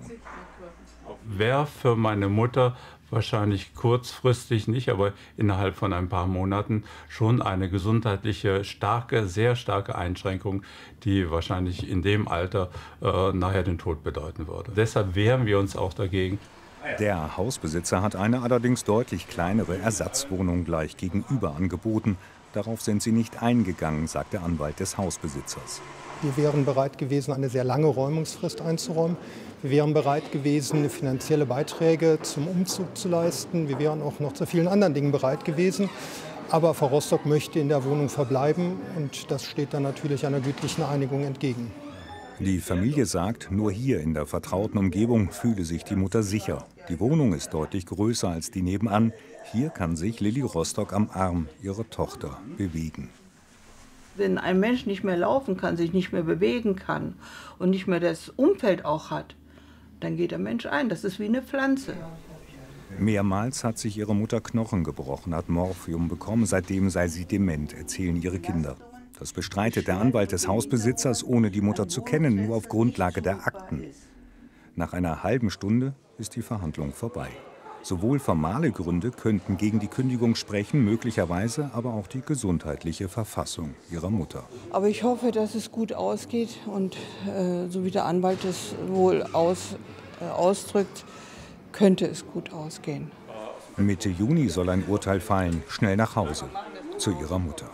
Wäre für meine Mutter wahrscheinlich kurzfristig nicht, aber innerhalb von ein paar Monaten schon eine gesundheitliche, sehr starke Einschränkung, die wahrscheinlich in dem Alter nachher den Tod bedeuten würde. Deshalb wehren wir uns auch dagegen. Der Hausbesitzer hat eine allerdings deutlich kleinere Ersatzwohnung gleich gegenüber angeboten. Darauf sind sie nicht eingegangen, sagt der Anwalt des Hausbesitzers. Wir wären bereit gewesen, eine sehr lange Räumungsfrist einzuräumen. Wir wären bereit gewesen, finanzielle Beiträge zum Umzug zu leisten. Wir wären auch noch zu vielen anderen Dingen bereit gewesen. Aber Frau Rostock möchte in der Wohnung verbleiben und das steht dann natürlich einer gütlichen Einigung entgegen. Die Familie sagt, nur hier in der vertrauten Umgebung fühle sich die Mutter sicher. Die Wohnung ist deutlich größer als die nebenan. Hier kann sich Lilly Rostock am Arm ihrer Tochter bewegen. Wenn ein Mensch nicht mehr laufen kann, sich nicht mehr bewegen kann und nicht mehr das Umfeld auch hat, dann geht der Mensch ein. Das ist wie eine Pflanze. Mehrmals hat sich ihre Mutter Knochen gebrochen, hat Morphium bekommen. Seitdem sei sie dement, erzählen ihre Kinder. Das bestreitet der Anwalt des Hausbesitzers, ohne die Mutter zu kennen, nur auf Grundlage der Akten. Nach einer halben Stunde ist die Verhandlung vorbei. Sowohl formale Gründe könnten gegen die Kündigung sprechen, möglicherweise aber auch die gesundheitliche Verfassung ihrer Mutter. Aber ich hoffe, dass es gut ausgeht und so wie der Anwalt es wohl ausdrückt, könnte es gut ausgehen. Mitte Juni soll ein Urteil fallen, schnell nach Hause, zu ihrer Mutter.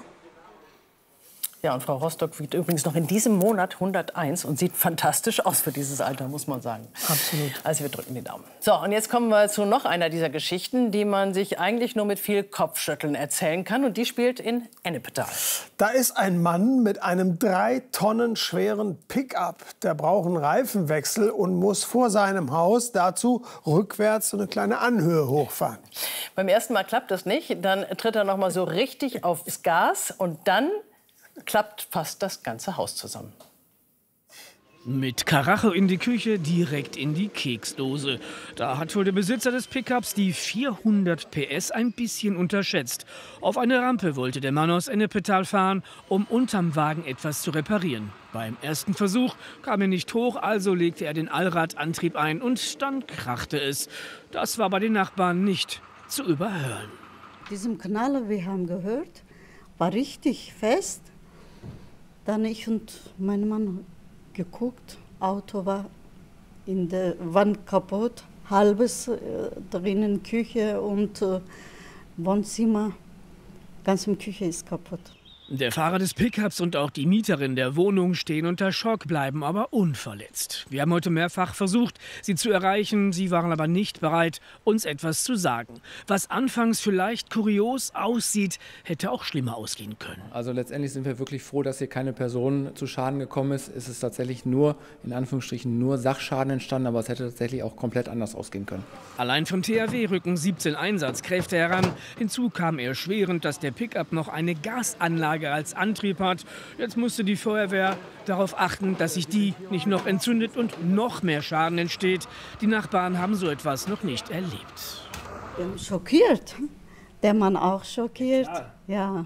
Ja, und Frau Rostock wiegt übrigens noch in diesem Monat 101 und sieht fantastisch aus für dieses Alter, muss man sagen. Absolut. Also wir drücken die Daumen. So, und jetzt kommen wir zu noch einer dieser Geschichten, die man sich eigentlich nur mit viel Kopfschütteln erzählen kann. Und die spielt in Ennepetal. Da ist ein Mann mit einem 3 Tonnen schweren Pickup. Der braucht einen Reifenwechsel und muss vor seinem Haus dazu rückwärts so eine kleine Anhöhe hochfahren. Beim ersten Mal klappt das nicht. Dann tritt er noch mal so richtig aufs Gas und dann klappt fast das ganze Haus zusammen. Mit Karacho in die Küche, direkt in die Keksdose. Da hat wohl der Besitzer des Pickups die 400 PS ein bisschen unterschätzt. Auf eine Rampe wollte der Mann aus Ennepetal fahren, um unterm Wagen etwas zu reparieren. Beim ersten Versuch kam er nicht hoch, also legte er den Allradantrieb ein und dann krachte es. Das war bei den Nachbarn nicht zu überhören. Diesem Knaller, wir haben gehört, war richtig fest. Dann ich und mein Mann geguckt, Auto war in der Wand kaputt, halbes drinnen Küche und Wohnzimmer, ganze Küche ist kaputt. Der Fahrer des Pickups und auch die Mieterin der Wohnung stehen unter Schock, bleiben aber unverletzt. Wir haben heute mehrfach versucht, sie zu erreichen. Sie waren aber nicht bereit, uns etwas zu sagen. Was anfangs vielleicht kurios aussieht, hätte auch schlimmer ausgehen können. Also letztendlich sind wir wirklich froh, dass hier keine Person zu Schaden gekommen ist. Es ist tatsächlich nur, in Anführungsstrichen, nur Sachschaden entstanden, aber es hätte tatsächlich auch komplett anders ausgehen können. Allein vom THW rücken 17 Einsatzkräfte heran. Hinzu kam erschwerend, dass der Pickup noch eine Gasanlage als Antrieb hat. Jetzt musste die Feuerwehr darauf achten, dass sich die nicht noch entzündet und noch mehr Schaden entsteht. Die Nachbarn haben so etwas noch nicht erlebt. Ich bin schockiert. Der Mann auch schockiert. Ja.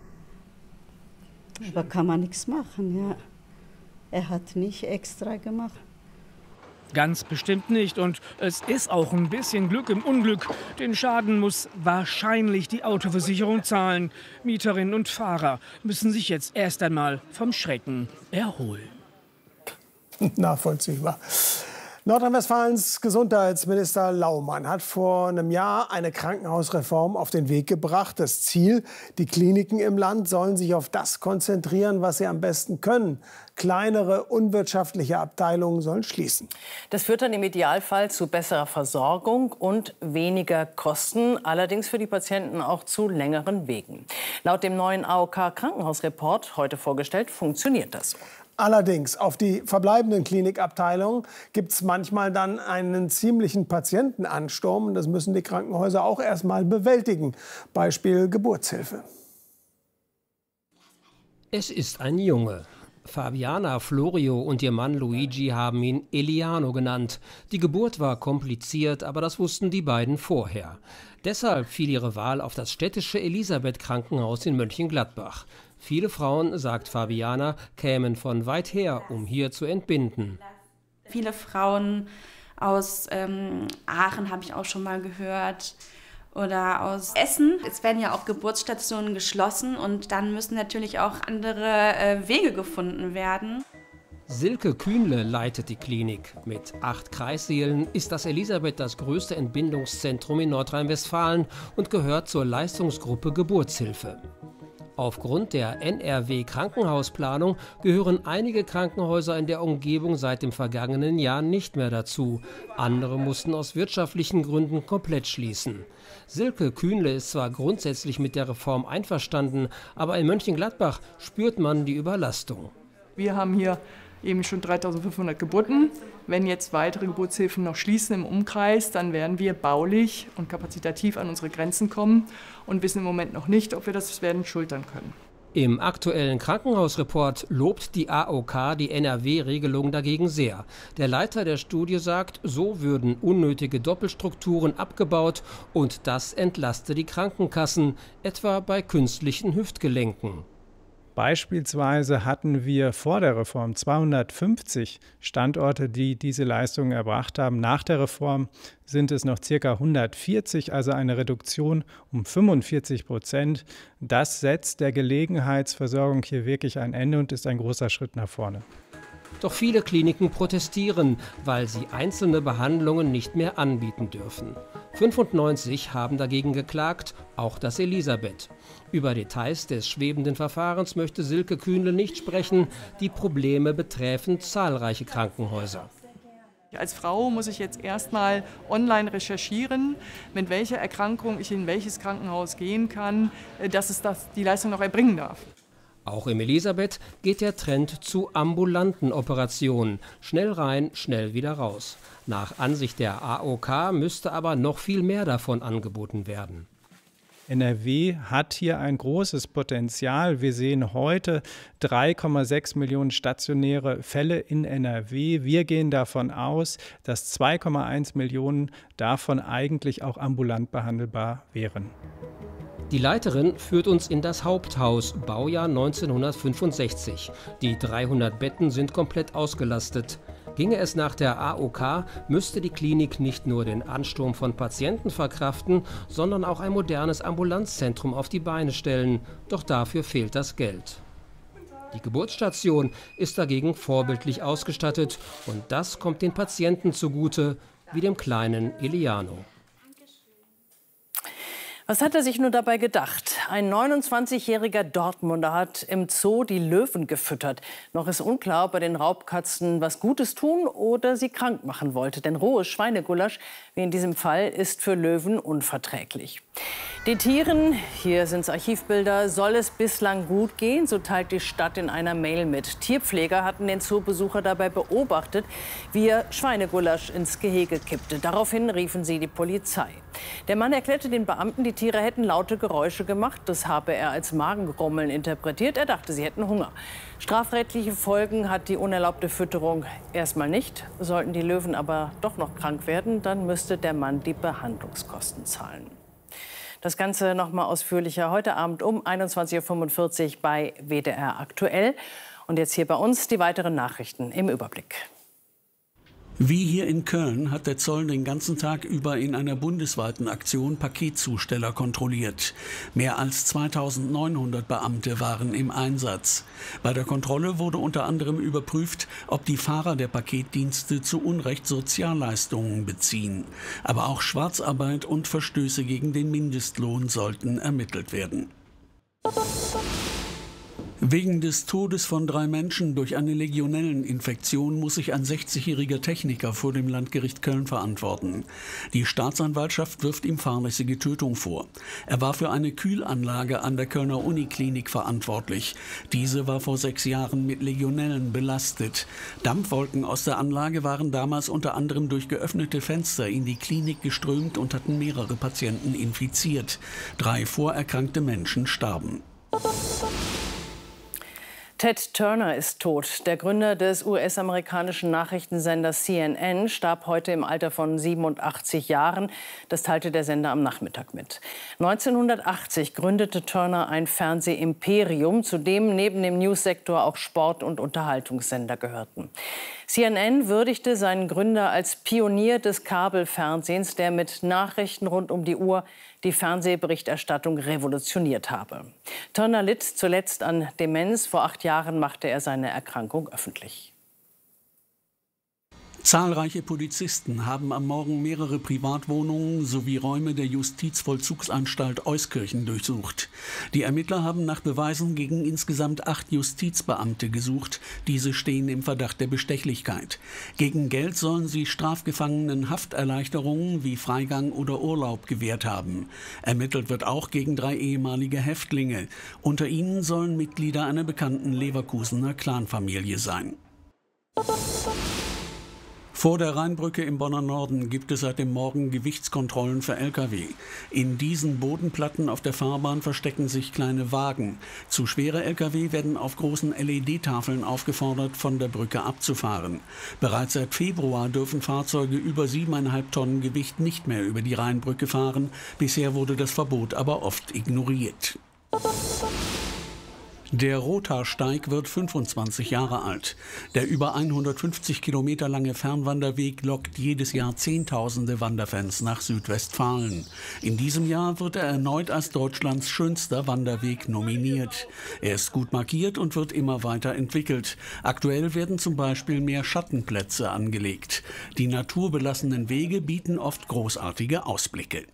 Da kann man nichts machen. Ja. Er hat nicht extra gemacht. Ganz bestimmt nicht. Und es ist auch ein bisschen Glück im Unglück. Den Schaden muss wahrscheinlich die Autoversicherung zahlen. Mieterinnen und Fahrer müssen sich jetzt erst einmal vom Schrecken erholen. Nachvollziehbar. Nordrhein-Westfalens Gesundheitsminister Laumann hat vor einem Jahr eine Krankenhausreform auf den Weg gebracht. Das Ziel: Die Kliniken im Land sollen sich auf das konzentrieren, was sie am besten können. Kleinere, unwirtschaftliche Abteilungen sollen schließen. Das führt dann im Idealfall zu besserer Versorgung und weniger Kosten, allerdings für die Patienten auch zu längeren Wegen. Laut dem neuen AOK-Krankenhausreport, heute vorgestellt, funktioniert das so. Allerdings, auf die verbleibenden Klinikabteilungen gibt es manchmal dann einen ziemlichen Patientenansturm. Das müssen die Krankenhäuser auch erst mal bewältigen. Beispiel Geburtshilfe. Es ist ein Junge. Fabiana Florio und ihr Mann Luigi haben ihn Eliano genannt. Die Geburt war kompliziert, aber das wussten die beiden vorher. Deshalb fiel ihre Wahl auf das städtische Elisabeth-Krankenhaus in Mönchengladbach. Viele Frauen, sagt Fabiana, kämen von weit her, um hier zu entbinden. Viele Frauen aus Aachen habe ich auch schon mal gehört. Oder aus Essen. Es werden ja auch Geburtsstationen geschlossen und dann müssen natürlich auch andere Wege gefunden werden. Silke Kühnle leitet die Klinik. Mit 8 Kreissälen ist das Elisabeth das größte Entbindungszentrum in Nordrhein-Westfalen und gehört zur Leistungsgruppe Geburtshilfe. Aufgrund der NRW-Krankenhausplanung gehören einige Krankenhäuser in der Umgebung seit dem vergangenen Jahr nicht mehr dazu. Andere mussten aus wirtschaftlichen Gründen komplett schließen. Silke Kühnle ist zwar grundsätzlich mit der Reform einverstanden, aber in Mönchengladbach spürt man die Überlastung. Wir haben hier eben schon 3.500 Geburten. Wenn jetzt weitere Geburtshilfen noch schließen im Umkreis, dann werden wir baulich und kapazitativ an unsere Grenzen kommen und wissen im Moment noch nicht, ob wir das werden schultern können. Im aktuellen Krankenhausreport lobt die AOK die NRW-Regelung dagegen sehr. Der Leiter der Studie sagt, so würden unnötige Doppelstrukturen abgebaut und das entlaste die Krankenkassen, etwa bei künstlichen Hüftgelenken. Beispielsweise hatten wir vor der Reform 250 Standorte, die diese Leistungen erbracht haben. Nach der Reform sind es noch ca. 140, also eine Reduktion um 45%. Das setzt der Gelegenheitsversorgung hier wirklich ein Ende und ist ein großer Schritt nach vorne. Doch viele Kliniken protestieren, weil sie einzelne Behandlungen nicht mehr anbieten dürfen. 95 haben dagegen geklagt, auch das Elisabeth. Über Details des schwebenden Verfahrens möchte Silke Kühnle nicht sprechen. Die Probleme betreffen zahlreiche Krankenhäuser. Als Frau muss ich jetzt erstmal online recherchieren, mit welcher Erkrankung ich in welches Krankenhaus gehen kann, dass es die Leistung noch erbringen darf. Auch im Elisabeth geht der Trend zu ambulanten Operationen. Schnell rein, schnell wieder raus. Nach Ansicht der AOK müsste aber noch viel mehr davon angeboten werden. NRW hat hier ein großes Potenzial. Wir sehen heute 3,6 Millionen stationäre Fälle in NRW. Wir gehen davon aus, dass 2,1 Millionen davon eigentlich auch ambulant behandelbar wären. Die Leiterin führt uns in das Haupthaus, Baujahr 1965. Die 300 Betten sind komplett ausgelastet. Ginge es nach der AOK, müsste die Klinik nicht nur den Ansturm von Patienten verkraften, sondern auch ein modernes Ambulanzzentrum auf die Beine stellen. Doch dafür fehlt das Geld. Die Geburtsstation ist dagegen vorbildlich ausgestattet und das kommt den Patienten zugute, wie dem kleinen Eliano. Was hat er sich nur dabei gedacht? Ein 29-jähriger Dortmunder hat im Zoo die Löwen gefüttert. Noch ist unklar, ob er den Raubkatzen was Gutes tun oder sie krank machen wollte. Denn rohes Schweinegulasch, wie in diesem Fall, ist für Löwen unverträglich. Den Tieren, hier sind Archivbilder, soll es bislang gut gehen, so teilt die Stadt in einer Mail mit. Tierpfleger hatten den Zoobesucher dabei beobachtet, wie er Schweinegulasch ins Gehege kippte. Daraufhin riefen sie die Polizei. Der Mann erklärte den Beamten, die Tiere hätten laute Geräusche gemacht. Das habe er als Magengrummeln interpretiert. Er dachte, sie hätten Hunger. Strafrechtliche Folgen hat die unerlaubte Fütterung erstmal nicht. Sollten die Löwen aber doch noch krank werden, dann müsste der Mann die Behandlungskosten zahlen. Das Ganze noch mal ausführlicher heute Abend um 21:45 Uhr bei WDR aktuell. Und jetzt hier bei uns die weiteren Nachrichten im Überblick. Wie hier in Köln hat der Zoll den ganzen Tag über in einer bundesweiten Aktion Paketzusteller kontrolliert. Mehr als 2900 Beamte waren im Einsatz. Bei der Kontrolle wurde unter anderem überprüft, ob die Fahrer der Paketdienste zu Unrecht Sozialleistungen beziehen. Aber auch Schwarzarbeit und Verstöße gegen den Mindestlohn sollten ermittelt werden. Wegen des Todes von 3 Menschen durch eine Legionelleninfektion muss sich ein 60-jähriger Techniker vor dem Landgericht Köln verantworten. Die Staatsanwaltschaft wirft ihm fahrlässige Tötung vor. Er war für eine Kühlanlage an der Kölner Uniklinik verantwortlich. Diese war vor 6 Jahren mit Legionellen belastet. Dampfwolken aus der Anlage waren damals unter anderem durch geöffnete Fenster in die Klinik geströmt und hatten mehrere Patienten infiziert. 3 vorerkrankte Menschen starben. Ted Turner ist tot. Der Gründer des US-amerikanischen Nachrichtensenders CNN starb heute im Alter von 87 Jahren. Das teilte der Sender am Nachmittag mit. 1980 gründete Turner ein Fernsehimperium, zu dem neben dem Newssektor auch Sport- und Unterhaltungssender gehörten. CNN würdigte seinen Gründer als Pionier des Kabelfernsehens, der mit Nachrichten rund um die Uhr die Fernsehberichterstattung revolutioniert habe. Turner litt zuletzt an Demenz. Vor 8 Jahren machte er seine Erkrankung öffentlich. Zahlreiche Polizisten haben am Morgen mehrere Privatwohnungen sowie Räume der Justizvollzugsanstalt Euskirchen durchsucht. Die Ermittler haben nach Beweisen gegen insgesamt 8 Justizbeamte gesucht. Diese stehen im Verdacht der Bestechlichkeit. Gegen Geld sollen sie Strafgefangenen Hafterleichterungen wie Freigang oder Urlaub gewährt haben. Ermittelt wird auch gegen 3 ehemalige Häftlinge. Unter ihnen sollen Mitglieder einer bekannten Leverkusener Clanfamilie sein. Vor der Rheinbrücke im Bonner Norden gibt es seit dem Morgen Gewichtskontrollen für Lkw. In diesen Bodenplatten auf der Fahrbahn verstecken sich kleine Wagen. Zu schwere Lkw werden auf großen LED-Tafeln aufgefordert, von der Brücke abzufahren. Bereits seit Februar dürfen Fahrzeuge über 7,5 Tonnen Gewicht nicht mehr über die Rheinbrücke fahren. Bisher wurde das Verbot aber oft ignoriert. Der Rothaarsteig wird 25 Jahre alt. Der über 150 Kilometer lange Fernwanderweg lockt jedes Jahr Zehntausende Wanderfans nach Südwestfalen. In diesem Jahr wird er erneut als Deutschlands schönster Wanderweg nominiert. Er ist gut markiert und wird immer weiter entwickelt. Aktuell werden zum Beispiel mehr Schattenplätze angelegt. Die naturbelassenen Wege bieten oft großartige Ausblicke.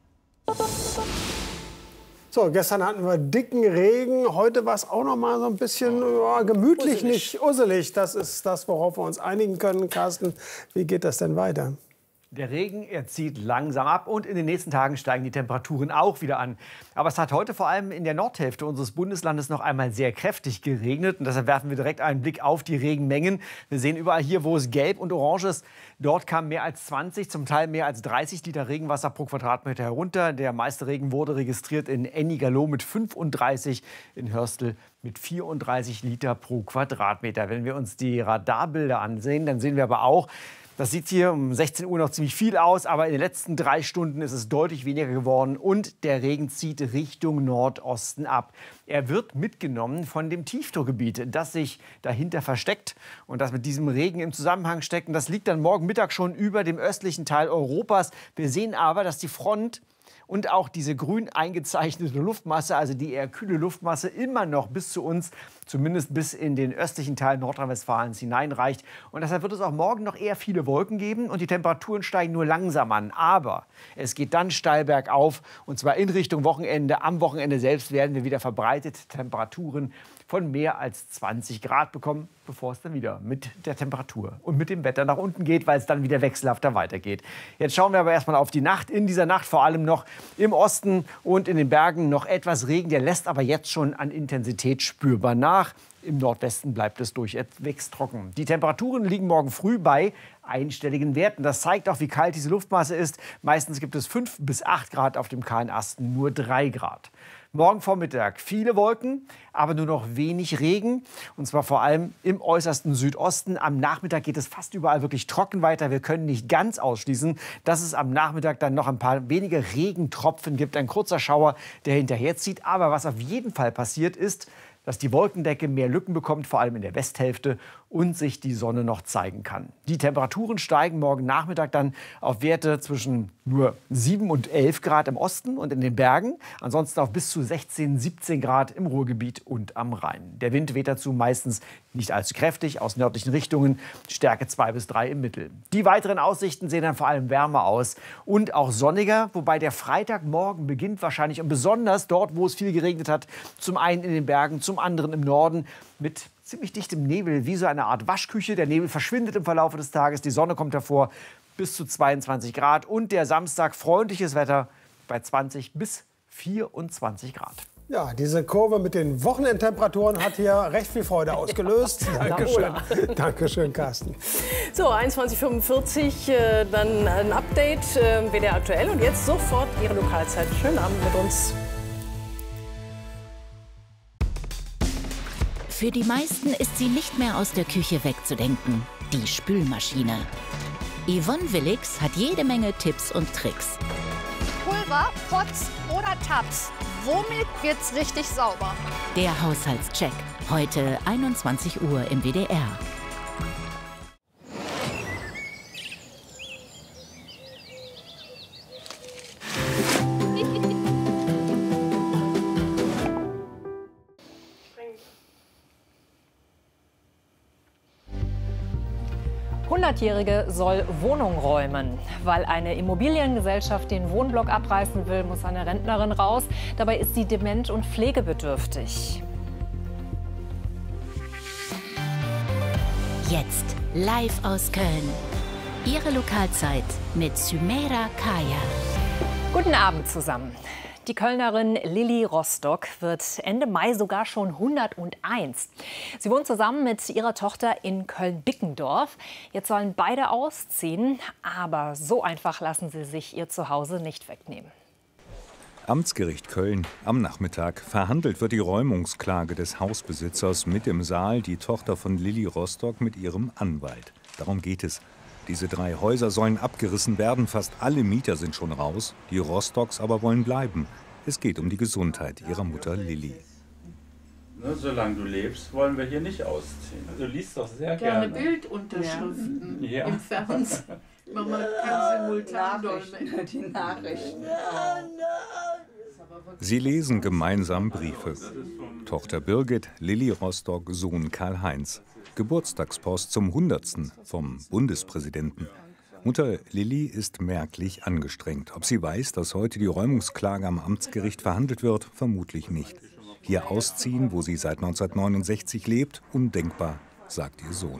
So, gestern hatten wir dicken Regen, heute war es auch noch mal so ein bisschen gemütlich, nicht usselig. Das ist das, worauf wir uns einigen können. Carsten, wie geht das denn weiter? Der Regen, er zieht langsam ab und in den nächsten Tagen steigen die Temperaturen auch wieder an. Aber es hat heute vor allem in der Nordhälfte unseres Bundeslandes noch einmal sehr kräftig geregnet. Und deshalb werfen wir direkt einen Blick auf die Regenmengen. Wir sehen überall hier, wo es gelb und orange ist, dort kamen mehr als 20, zum Teil mehr als 30 Liter Regenwasser pro Quadratmeter herunter. Der meiste Regen wurde registriert in Ennigerloh mit 35, in Hörstel mit 34 Liter pro Quadratmeter. Wenn wir uns die Radarbilder ansehen, dann sehen wir aber auch, das sieht hier um 16 Uhr noch ziemlich viel aus, aber in den letzten 3 Stunden ist es deutlich weniger geworden und der Regen zieht Richtung Nordosten ab. Er wird mitgenommen von dem Tiefdruckgebiet, das sich dahinter versteckt und das mit diesem Regen im Zusammenhang steckt. Und das liegt dann morgen Mittag schon über dem östlichen Teil Europas. Wir sehen aber, dass die Front und auch diese grün eingezeichnete Luftmasse, also die eher kühle Luftmasse, immer noch bis zu uns, zumindest bis in den östlichen Teil Nordrhein-Westfalens hineinreicht. Und deshalb wird es auch morgen noch eher viele Wolken geben und die Temperaturen steigen nur langsam an. Aber es geht dann steil bergauf und zwar in Richtung Wochenende. Am Wochenende selbst werden wir wieder verbreitete Temperaturen von mehr als 20 Grad bekommen, bevor es dann wieder mit der Temperatur und mit dem Wetter nach unten geht, weil es dann wieder wechselhafter weitergeht. Jetzt schauen wir aber erstmal auf die Nacht. In dieser Nacht vor allem noch im Osten und in den Bergen noch etwas Regen. Der lässt aber jetzt schon an Intensität spürbar nach. Im Nordwesten bleibt es durchwegs trocken. Die Temperaturen liegen morgen früh bei einstelligen Werten. Das zeigt auch, wie kalt diese Luftmasse ist. Meistens gibt es 5 bis 8 Grad, auf dem kahlen Asten nur 3 Grad. Morgen Vormittag viele Wolken, aber nur noch wenig Regen. Und zwar vor allem im äußersten Südosten. Am Nachmittag geht es fast überall wirklich trocken weiter. Wir können nicht ganz ausschließen, dass es am Nachmittag dann noch ein paar wenige Regentropfen gibt. Ein kurzer Schauer, der hinterherzieht. Aber was auf jeden Fall passiert ist, dass die Wolkendecke mehr Lücken bekommt, vor allem in der Westhälfte. und sich die Sonne noch zeigen kann. Die Temperaturen steigen morgen Nachmittag dann auf Werte zwischen nur 7 und 11 Grad im Osten und in den Bergen. Ansonsten auf bis zu 16, 17 Grad im Ruhrgebiet und am Rhein. Der Wind weht dazu meistens nicht allzu kräftig aus nördlichen Richtungen, Stärke 2 bis 3 im Mittel. Die weiteren Aussichten sehen dann vor allem wärmer aus und auch sonniger, wobei der Freitagmorgen beginnt wahrscheinlich und besonders dort, wo es viel geregnet hat, zum einen in den Bergen, zum anderen im Norden mit ziemlich dichtem Nebel, wie so eine Art Waschküche. Der Nebel verschwindet im Verlauf des Tages, die Sonne kommt hervor, bis zu 22 Grad. Und der Samstag freundliches Wetter bei 20 bis 24 Grad. Ja, diese Kurve mit den Wochenendtemperaturen hat hier recht viel Freude ausgelöst. Dankeschön. Dankeschön, Carsten. So, 21:45 dann ein Update, WDR aktuell. Und jetzt sofort Ihre Lokalzeit. Schönen Abend mit uns. Für die meisten ist sie nicht mehr aus der Küche wegzudenken, die Spülmaschine. Yvonne Willix hat jede Menge Tipps und Tricks. Pulver, Pots oder Tabs. Womit wird's richtig sauber? Der Haushaltscheck. Heute 21 Uhr im WDR. Jährige soll Wohnung räumen. Weil eine Immobiliengesellschaft den Wohnblock abreißen will, muss eine Rentnerin raus. Dabei ist sie dement und pflegebedürftig. Jetzt live aus Köln. Ihre Lokalzeit mit Sümeira Kaya. Guten Abend zusammen. Die Kölnerin Lilly Rostock wird Ende Mai sogar schon 101. Sie wohnt zusammen mit ihrer Tochter in Köln-Bickendorf. Jetzt sollen beide ausziehen, aber so einfach lassen sie sich ihr Zuhause nicht wegnehmen. Amtsgericht Köln am Nachmittag. Verhandelt wird die Räumungsklage des Hausbesitzers mit im Saal, die Tochter von Lilly Rostock mit ihrem Anwalt. Darum geht es. Diese 3 Häuser sollen abgerissen werden, fast alle Mieter sind schon raus, die Rostocks aber wollen bleiben. Es geht um die Gesundheit ihrer Mutter Lilly. Solange du lebst, wollen wir hier nicht ausziehen. Du liest doch sehr gerne. Bildunterschriften im Fernsehen. Mama kann simultan dolmetschen. Die Nachrichten. Sie lesen gemeinsam Briefe. Tochter Birgit, Lilly Rostock, Sohn Karl-Heinz. Geburtstagspost zum 100. vom Bundespräsidenten. Mutter Lilly ist merklich angestrengt. Ob sie weiß, dass heute die Räumungsklage am Amtsgericht verhandelt wird, vermutlich nicht. Hier ausziehen, wo sie seit 1969 lebt, undenkbar, sagt ihr Sohn.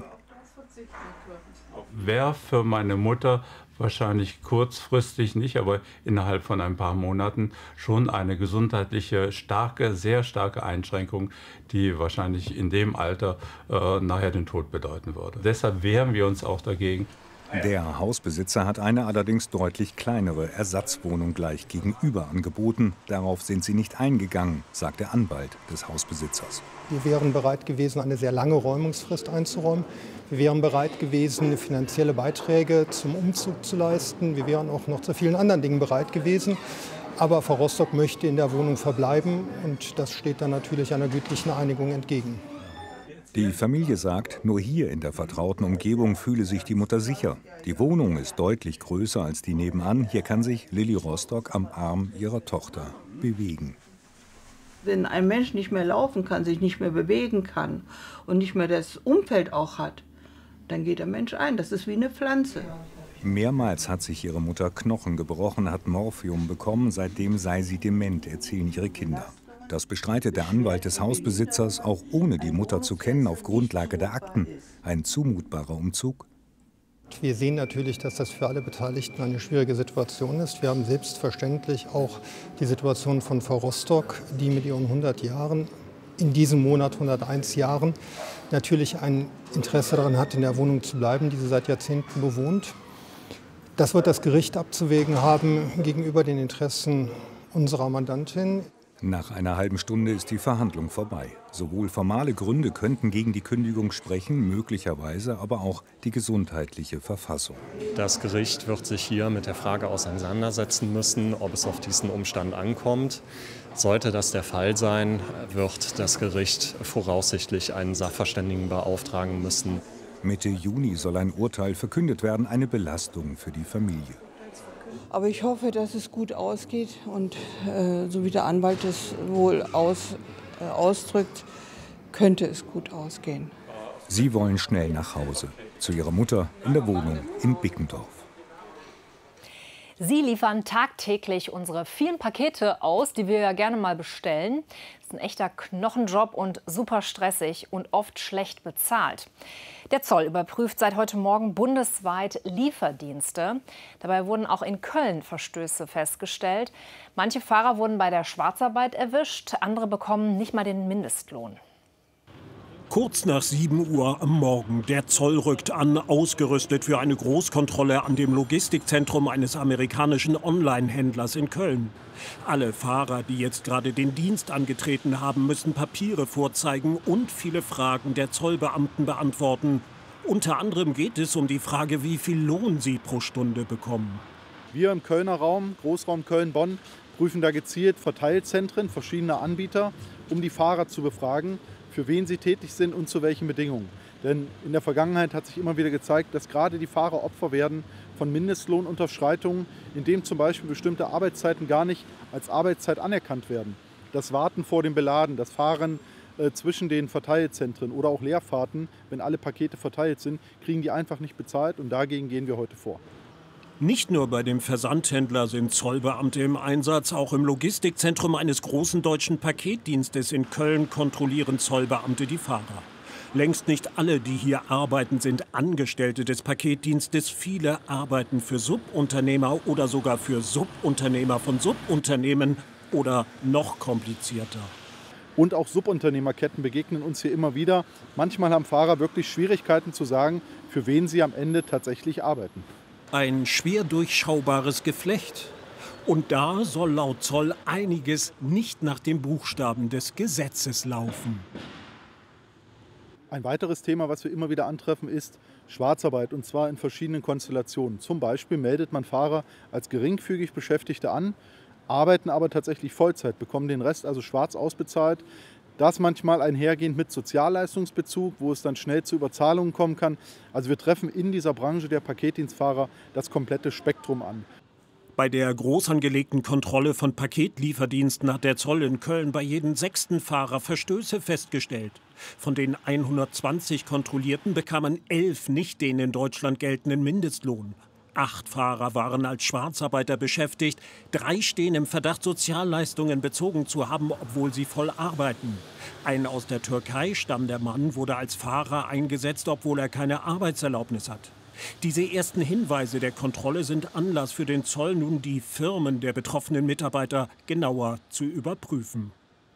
Wäre für meine Mutter wahrscheinlich kurzfristig nicht, aber innerhalb von ein paar Monaten schon eine gesundheitliche, sehr starke Einschränkung, die wahrscheinlich in dem Alter nachher den Tod bedeuten würde. Deshalb wehren wir uns auch dagegen. Der Hausbesitzer hat eine allerdings deutlich kleinere Ersatzwohnung gleich gegenüber angeboten. Darauf sind sie nicht eingegangen, sagt der Anwalt des Hausbesitzers. Wir wären bereit gewesen, eine sehr lange Räumungsfrist einzuräumen. Wir wären bereit gewesen, finanzielle Beiträge zum Umzug zu leisten. Wir wären auch noch zu vielen anderen Dingen bereit gewesen. Aber Frau Rostock möchte in der Wohnung verbleiben und das steht dann natürlich einer gütlichen Einigung entgegen. Die Familie sagt, nur hier in der vertrauten Umgebung fühle sich die Mutter sicher. Die Wohnung ist deutlich größer als die nebenan. Hier kann sich Lilly Rostock am Arm ihrer Tochter bewegen. Wenn ein Mensch nicht mehr laufen kann, sich nicht mehr bewegen kann und nicht mehr das Umfeld auch hat, dann geht der Mensch ein. Das ist wie eine Pflanze. Mehrmals hat sich ihre Mutter Knochen gebrochen, hat Morphium bekommen. Seitdem sei sie dement, erzählen ihre Kinder. Das bestreitet der Anwalt des Hausbesitzers, auch ohne die Mutter zu kennen, auf Grundlage der Akten. Ein zumutbarer Umzug? Wir sehen natürlich, dass das für alle Beteiligten eine schwierige Situation ist. Wir haben selbstverständlich auch die Situation von Frau Rostock, die mit ihren 100 Jahren, in diesem Monat 101 Jahren, natürlich ein Interesse daran hat, in der Wohnung zu bleiben, die sie seit Jahrzehnten bewohnt. Das wird das Gericht abzuwägen haben gegenüber den Interessen unserer Mandantin. Nach einer halben Stunde ist die Verhandlung vorbei. Sowohl formale Gründe könnten gegen die Kündigung sprechen, möglicherweise aber auch die gesundheitliche Verfassung. Das Gericht wird sich hier mit der Frage auseinandersetzen müssen, ob es auf diesen Umstand ankommt. Sollte das der Fall sein, wird das Gericht voraussichtlich einen Sachverständigen beauftragen müssen. Mitte Juni soll ein Urteil verkündet werden, eine Belastung für die Familie. Aber ich hoffe, dass es gut ausgeht und so wie der Anwalt es wohl ausdrückt, könnte es gut ausgehen. Sie wollen schnell nach Hause, zu ihrer Mutter in der Wohnung in Bickendorf. Sie liefern tagtäglich unsere vielen Pakete aus, die wir ja gerne mal bestellen. Das ist ein echter Knochenjob und super stressig und oft schlecht bezahlt. Der Zoll überprüft seit heute Morgen bundesweit Lieferdienste. Dabei wurden auch in Köln Verstöße festgestellt. Manche Fahrer wurden bei der Schwarzarbeit erwischt, andere bekommen nicht mal den Mindestlohn. Kurz nach 7 Uhr am Morgen. Der Zoll rückt an, ausgerüstet für eine Großkontrolle an dem Logistikzentrum eines amerikanischen Online-Händlers in Köln. Alle Fahrer, die jetzt gerade den Dienst angetreten haben, müssen Papiere vorzeigen und viele Fragen der Zollbeamten beantworten. Unter anderem geht es um die Frage, wie viel Lohn sie pro Stunde bekommen. Wir im Kölner Raum, Großraum Köln-Bonn, prüfen da gezielt Verteilzentren verschiedener Anbieter, um die Fahrer zu befragen, für wen sie tätig sind und zu welchen Bedingungen. Denn in der Vergangenheit hat sich immer wieder gezeigt, dass gerade die Fahrer Opfer werden von Mindestlohnunterschreitungen, indem zum Beispiel bestimmte Arbeitszeiten gar nicht als Arbeitszeit anerkannt werden. Das Warten vor dem Beladen, das Fahren zwischen den Verteilzentren oder auch Leerfahrten, wenn alle Pakete verteilt sind, kriegen die einfach nicht bezahlt und dagegen gehen wir heute vor. Nicht nur bei dem Versandhändler sind Zollbeamte im Einsatz, auch im Logistikzentrum eines großen deutschen Paketdienstes in Köln kontrollieren Zollbeamte die Fahrer. Längst nicht alle, die hier arbeiten, sind Angestellte des Paketdienstes. Viele arbeiten für Subunternehmer oder sogar für Subunternehmer von Subunternehmen oder noch komplizierter. Und auch Subunternehmerketten begegnen uns hier immer wieder. Manchmal haben Fahrer wirklich Schwierigkeiten zu sagen, für wen sie am Ende tatsächlich arbeiten. Ein schwer durchschaubares Geflecht. Und da soll laut Zoll einiges nicht nach dem Buchstaben des Gesetzes laufen. Ein weiteres Thema, was wir immer wieder antreffen, ist Schwarzarbeit, und zwar in verschiedenen Konstellationen. Zum Beispiel meldet man Fahrer als geringfügig Beschäftigte an, arbeiten aber tatsächlich Vollzeit, bekommen den Rest also schwarz ausbezahlt. Das manchmal einhergehend mit Sozialleistungsbezug, wo es dann schnell zu Überzahlungen kommen kann. Also wir treffen in dieser Branche der Paketdienstfahrer das komplette Spektrum an. Bei der groß angelegten Kontrolle von Paketlieferdiensten hat der Zoll in Köln bei jedem 6. Fahrer Verstöße festgestellt. Von den 120 Kontrollierten bekamen 11 nicht den in Deutschland geltenden Mindestlohn. 8 Fahrer waren als Schwarzarbeiter beschäftigt. 3 stehen im Verdacht, Sozialleistungen bezogen zu haben, obwohl sie voll arbeiten. Ein aus der Türkei stammender Mann wurde als Fahrer eingesetzt, obwohl er keine Arbeitserlaubnis hat. Diese ersten Hinweise der Kontrolle sind Anlass für den Zoll, nun die Firmen der betroffenen Mitarbeiter genauer zu überprüfen.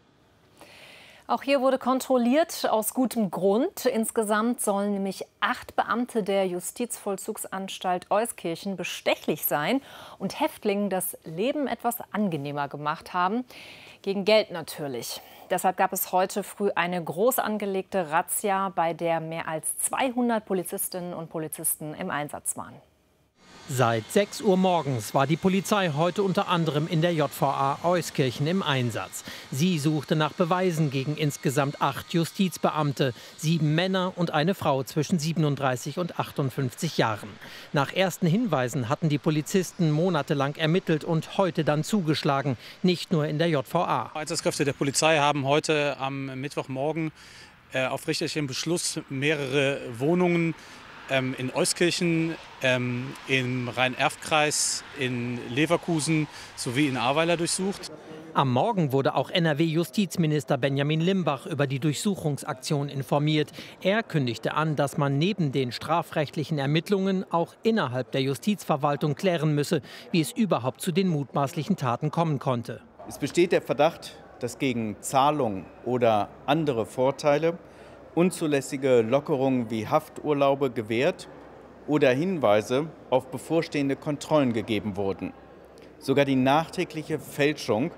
Auch hier wurde kontrolliert, aus gutem Grund. Insgesamt sollen nämlich 8 Beamte der Justizvollzugsanstalt Euskirchen bestechlich sein und Häftlingen das Leben etwas angenehmer gemacht haben. Gegen Geld natürlich. Deshalb gab es heute früh eine groß angelegte Razzia, bei der mehr als 200 Polizistinnen und Polizisten im Einsatz waren. Seit 6 Uhr morgens war die Polizei heute unter anderem in der JVA Euskirchen im Einsatz. Sie suchte nach Beweisen gegen insgesamt 8 Justizbeamte, 7 Männer und eine Frau zwischen 37 und 58 Jahren. Nach ersten Hinweisen hatten die Polizisten monatelang ermittelt und heute dann zugeschlagen, nicht nur in der JVA. Einsatzkräfte der Polizei haben heute am Mittwochmorgen auf richterlichen Beschluss mehrere Wohnungen in Euskirchen, im Rhein-Erft-Kreis, in Leverkusen sowie in Ahrweiler durchsucht. Am Morgen wurde auch NRW-Justizminister Benjamin Limbach über die Durchsuchungsaktion informiert. Er kündigte an, dass man neben den strafrechtlichen Ermittlungen auch innerhalb der Justizverwaltung klären müsse, wie es überhaupt zu den mutmaßlichen Taten kommen konnte. Es besteht der Verdacht, dass gegen Zahlung oder andere Vorteile unzulässige Lockerungen wie Hafturlaube gewährt oder Hinweise auf bevorstehende Kontrollen gegeben wurden. Sogar die nachträgliche Fälschung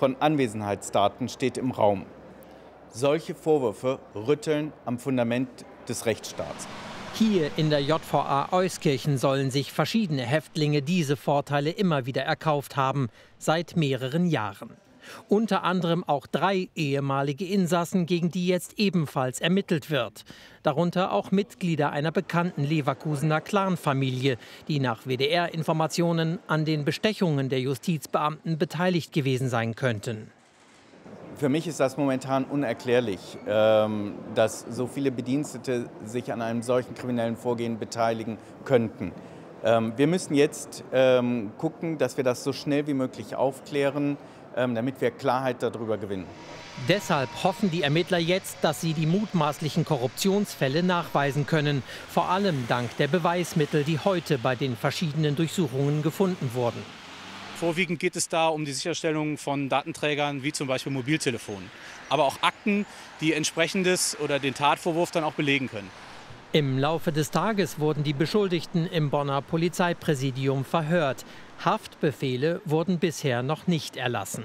von Anwesenheitsdaten steht im Raum. Solche Vorwürfe rütteln am Fundament des Rechtsstaats. Hier in der JVA Euskirchen sollen sich verschiedene Häftlinge diese Vorteile immer wieder erkauft haben, seit mehreren Jahren. Unter anderem auch 3 ehemalige Insassen, gegen die jetzt ebenfalls ermittelt wird. Darunter auch Mitglieder einer bekannten Leverkusener Clanfamilie, die nach WDR-Informationen an den Bestechungen der Justizbeamten beteiligt gewesen sein könnten. Für mich ist das momentan unerklärlich, dass so viele Bedienstete sich an einem solchen kriminellen Vorgehen beteiligen könnten. Wir müssen jetzt gucken, dass wir das so schnell wie möglich aufklären, damit wir Klarheit darüber gewinnen. Deshalb hoffen die Ermittler jetzt, dass sie die mutmaßlichen Korruptionsfälle nachweisen können. Vor allem dank der Beweismittel, die heute bei den verschiedenen Durchsuchungen gefunden wurden. Vorwiegend geht es da um die Sicherstellung von Datenträgern wie zum Beispiel Mobiltelefonen, aber auch Akten, die entsprechendes oder den Tatvorwurf dann auch belegen können. Im Laufe des Tages wurden die Beschuldigten im Bonner Polizeipräsidium verhört. Haftbefehle wurden bisher noch nicht erlassen.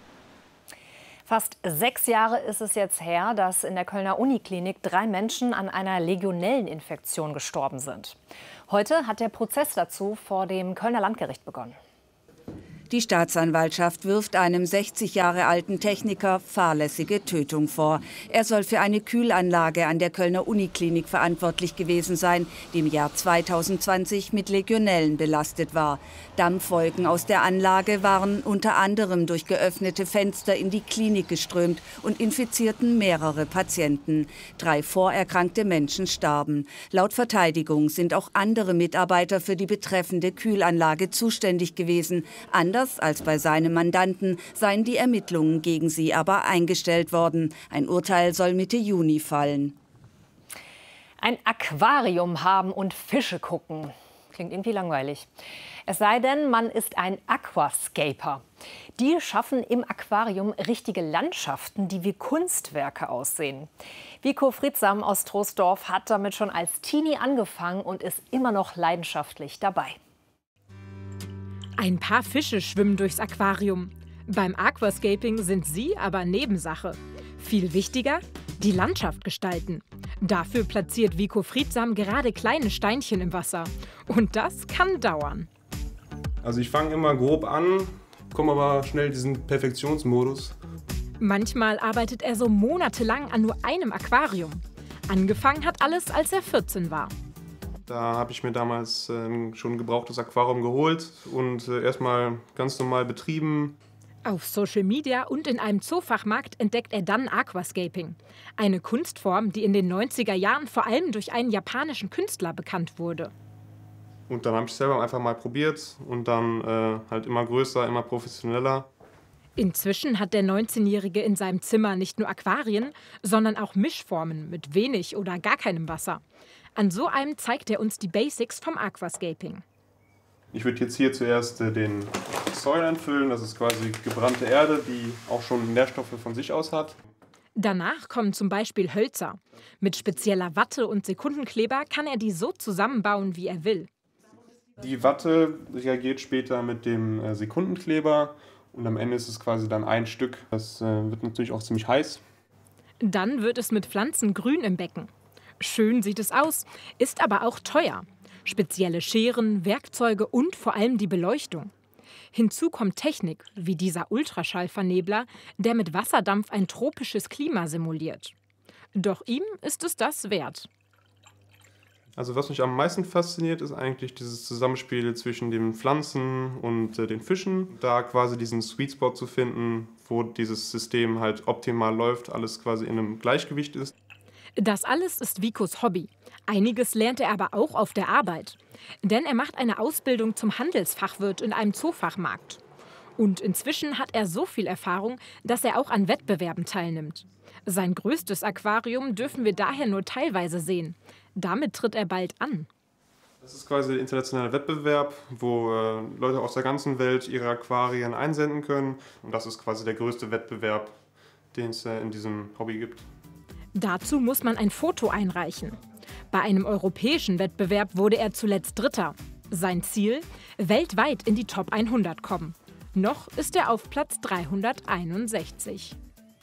Fast 6 Jahre ist es jetzt her, dass in der Kölner Uniklinik 3 Menschen an einer Legionelleninfektion gestorben sind. Heute hat der Prozess dazu vor dem Kölner Landgericht begonnen. Die Staatsanwaltschaft wirft einem 60 Jahre alten Techniker fahrlässige Tötung vor. Er soll für eine Kühlanlage an der Kölner Uniklinik verantwortlich gewesen sein, die im Jahr 2020 mit Legionellen belastet war. Dampfwolken aus der Anlage waren unter anderem durch geöffnete Fenster in die Klinik geströmt und infizierten mehrere Patienten. 3 vorerkrankte Menschen starben. Laut Verteidigung sind auch andere Mitarbeiter für die betreffende Kühlanlage zuständig gewesen. Anders als bei seinem Mandanten seien die Ermittlungen gegen sie aber eingestellt worden. Ein Urteil soll Mitte Juni fallen. Ein Aquarium haben und Fische gucken. Klingt irgendwie langweilig. Es sei denn, man ist ein Aquascaper. Die schaffen im Aquarium richtige Landschaften, die wie Kunstwerke aussehen. Vico Friedsam aus Troisdorf hat damit schon als Teenie angefangen und ist immer noch leidenschaftlich dabei. Ein paar Fische schwimmen durchs Aquarium. Beim Aquascaping sind sie aber Nebensache. Viel wichtiger, die Landschaft gestalten. Dafür platziert Vico Friedsam gerade kleine Steinchen im Wasser. Und das kann dauern. Also ich fange immer grob an, komme aber schnell in diesen Perfektionsmodus. Manchmal arbeitet er so monatelang an nur einem Aquarium. Angefangen hat alles, als er 14 war. Da habe ich mir damals schon ein gebrauchtes Aquarium geholt und erstmal ganz normal betrieben. Auf Social Media und in einem Zoofachmarkt entdeckt er dann Aquascaping. Eine Kunstform, die in den 90er Jahren vor allem durch einen japanischen Künstler bekannt wurde. Und dann habe ich selber einfach mal probiert und dann halt immer größer, immer professioneller. Inzwischen hat der 19-Jährige in seinem Zimmer nicht nur Aquarien, sondern auch Mischformen mit wenig oder gar keinem Wasser. An so einem zeigt er uns die Basics vom Aquascaping. Ich würde jetzt hier zuerst den Soil einfüllen. Das ist quasi gebrannte Erde, die auch schon Nährstoffe von sich aus hat. Danach kommen zum Beispiel Hölzer. Mit spezieller Watte und Sekundenkleber kann er die so zusammenbauen, wie er will. Die Watte reagiert später mit dem Sekundenkleber und am Ende ist es quasi dann ein Stück. Das wird natürlich auch ziemlich heiß. Dann wird es mit Pflanzen grün im Becken. Schön sieht es aus, ist aber auch teuer. Spezielle Scheren, Werkzeuge und vor allem die Beleuchtung. Hinzu kommt Technik, wie dieser Ultraschallvernebler, der mit Wasserdampf ein tropisches Klima simuliert. Doch ihm ist es das wert. Also was mich am meisten fasziniert, ist eigentlich dieses Zusammenspiel zwischen den Pflanzen und den Fischen. Da quasi diesen Sweet Spot zu finden, wo dieses System halt optimal läuft, alles quasi in einem Gleichgewicht ist. Das alles ist Vicos Hobby. Einiges lernt er aber auch auf der Arbeit. Denn er macht eine Ausbildung zum Handelsfachwirt in einem Zoofachmarkt. Und inzwischen hat er so viel Erfahrung, dass er auch an Wettbewerben teilnimmt. Sein größtes Aquarium dürfen wir daher nur teilweise sehen. Damit tritt er bald an. Das ist quasi der internationale Wettbewerb, wo Leute aus der ganzen Welt ihre Aquarien einsenden können. Und das ist quasi der größte Wettbewerb, den es in diesem Hobby gibt. Dazu muss man ein Foto einreichen. Bei einem europäischen Wettbewerb wurde er zuletzt Dritter. Sein Ziel? Weltweit in die Top 100 kommen. Noch ist er auf Platz 361.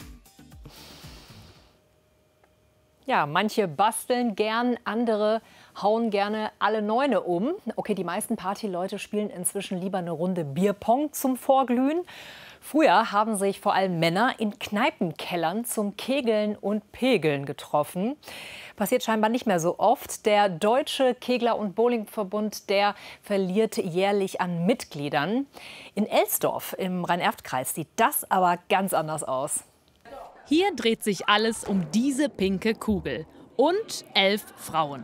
Ja, manche basteln gern, andere hauen gerne alle Neune um. Okay, die meisten Partyleute spielen inzwischen lieber eine Runde Bierpong zum Vorglühen. Früher haben sich vor allem Männer in Kneipenkellern zum Kegeln und Pegeln getroffen. Passiert scheinbar nicht mehr so oft. Der Deutsche Kegler- und Bowlingverbund, der verliert jährlich an Mitgliedern. In Elsdorf im Rhein-Erft-Kreis sieht das aber ganz anders aus. Hier dreht sich alles um diese pinke Kugel und 11 Frauen.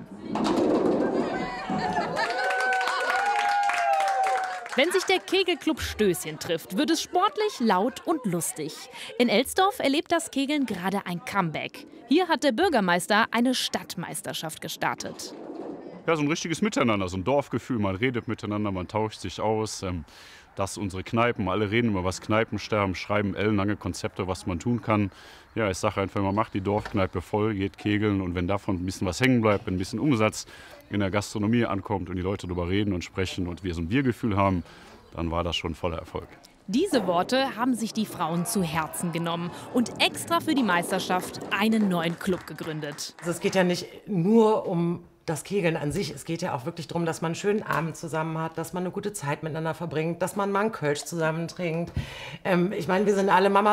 Wenn sich der Kegelclub Stößchen trifft, wird es sportlich, laut und lustig. In Elsdorf erlebt das Kegeln gerade ein Comeback. Hier hat der Bürgermeister eine Stadtmeisterschaft gestartet. Ja, so ein richtiges Miteinander, so ein Dorfgefühl. Man redet miteinander, man tauscht sich aus. Das unsere Kneipen, alle reden über was Kneipensterben, schreiben ellenlange Konzepte, was man tun kann. Ja, ich sage einfach, man macht die Dorfkneipe voll, geht kegeln und wenn davon ein bisschen was hängen bleibt, ein bisschen Umsatz in der Gastronomie ankommt und die Leute darüber reden und sprechen und wir so ein Biergefühl haben, dann war das schon voller Erfolg. Diese Worte haben sich die Frauen zu Herzen genommen und extra für die Meisterschaft einen neuen Club gegründet. Also es geht ja nicht nur um das Kegeln an sich. Es geht ja auch wirklich darum, dass man einen schönen Abend zusammen hat, dass man eine gute Zeit miteinander verbringt, dass man mal einen Kölsch zusammen trinkt. Ich meine, wir sind alle Mamas.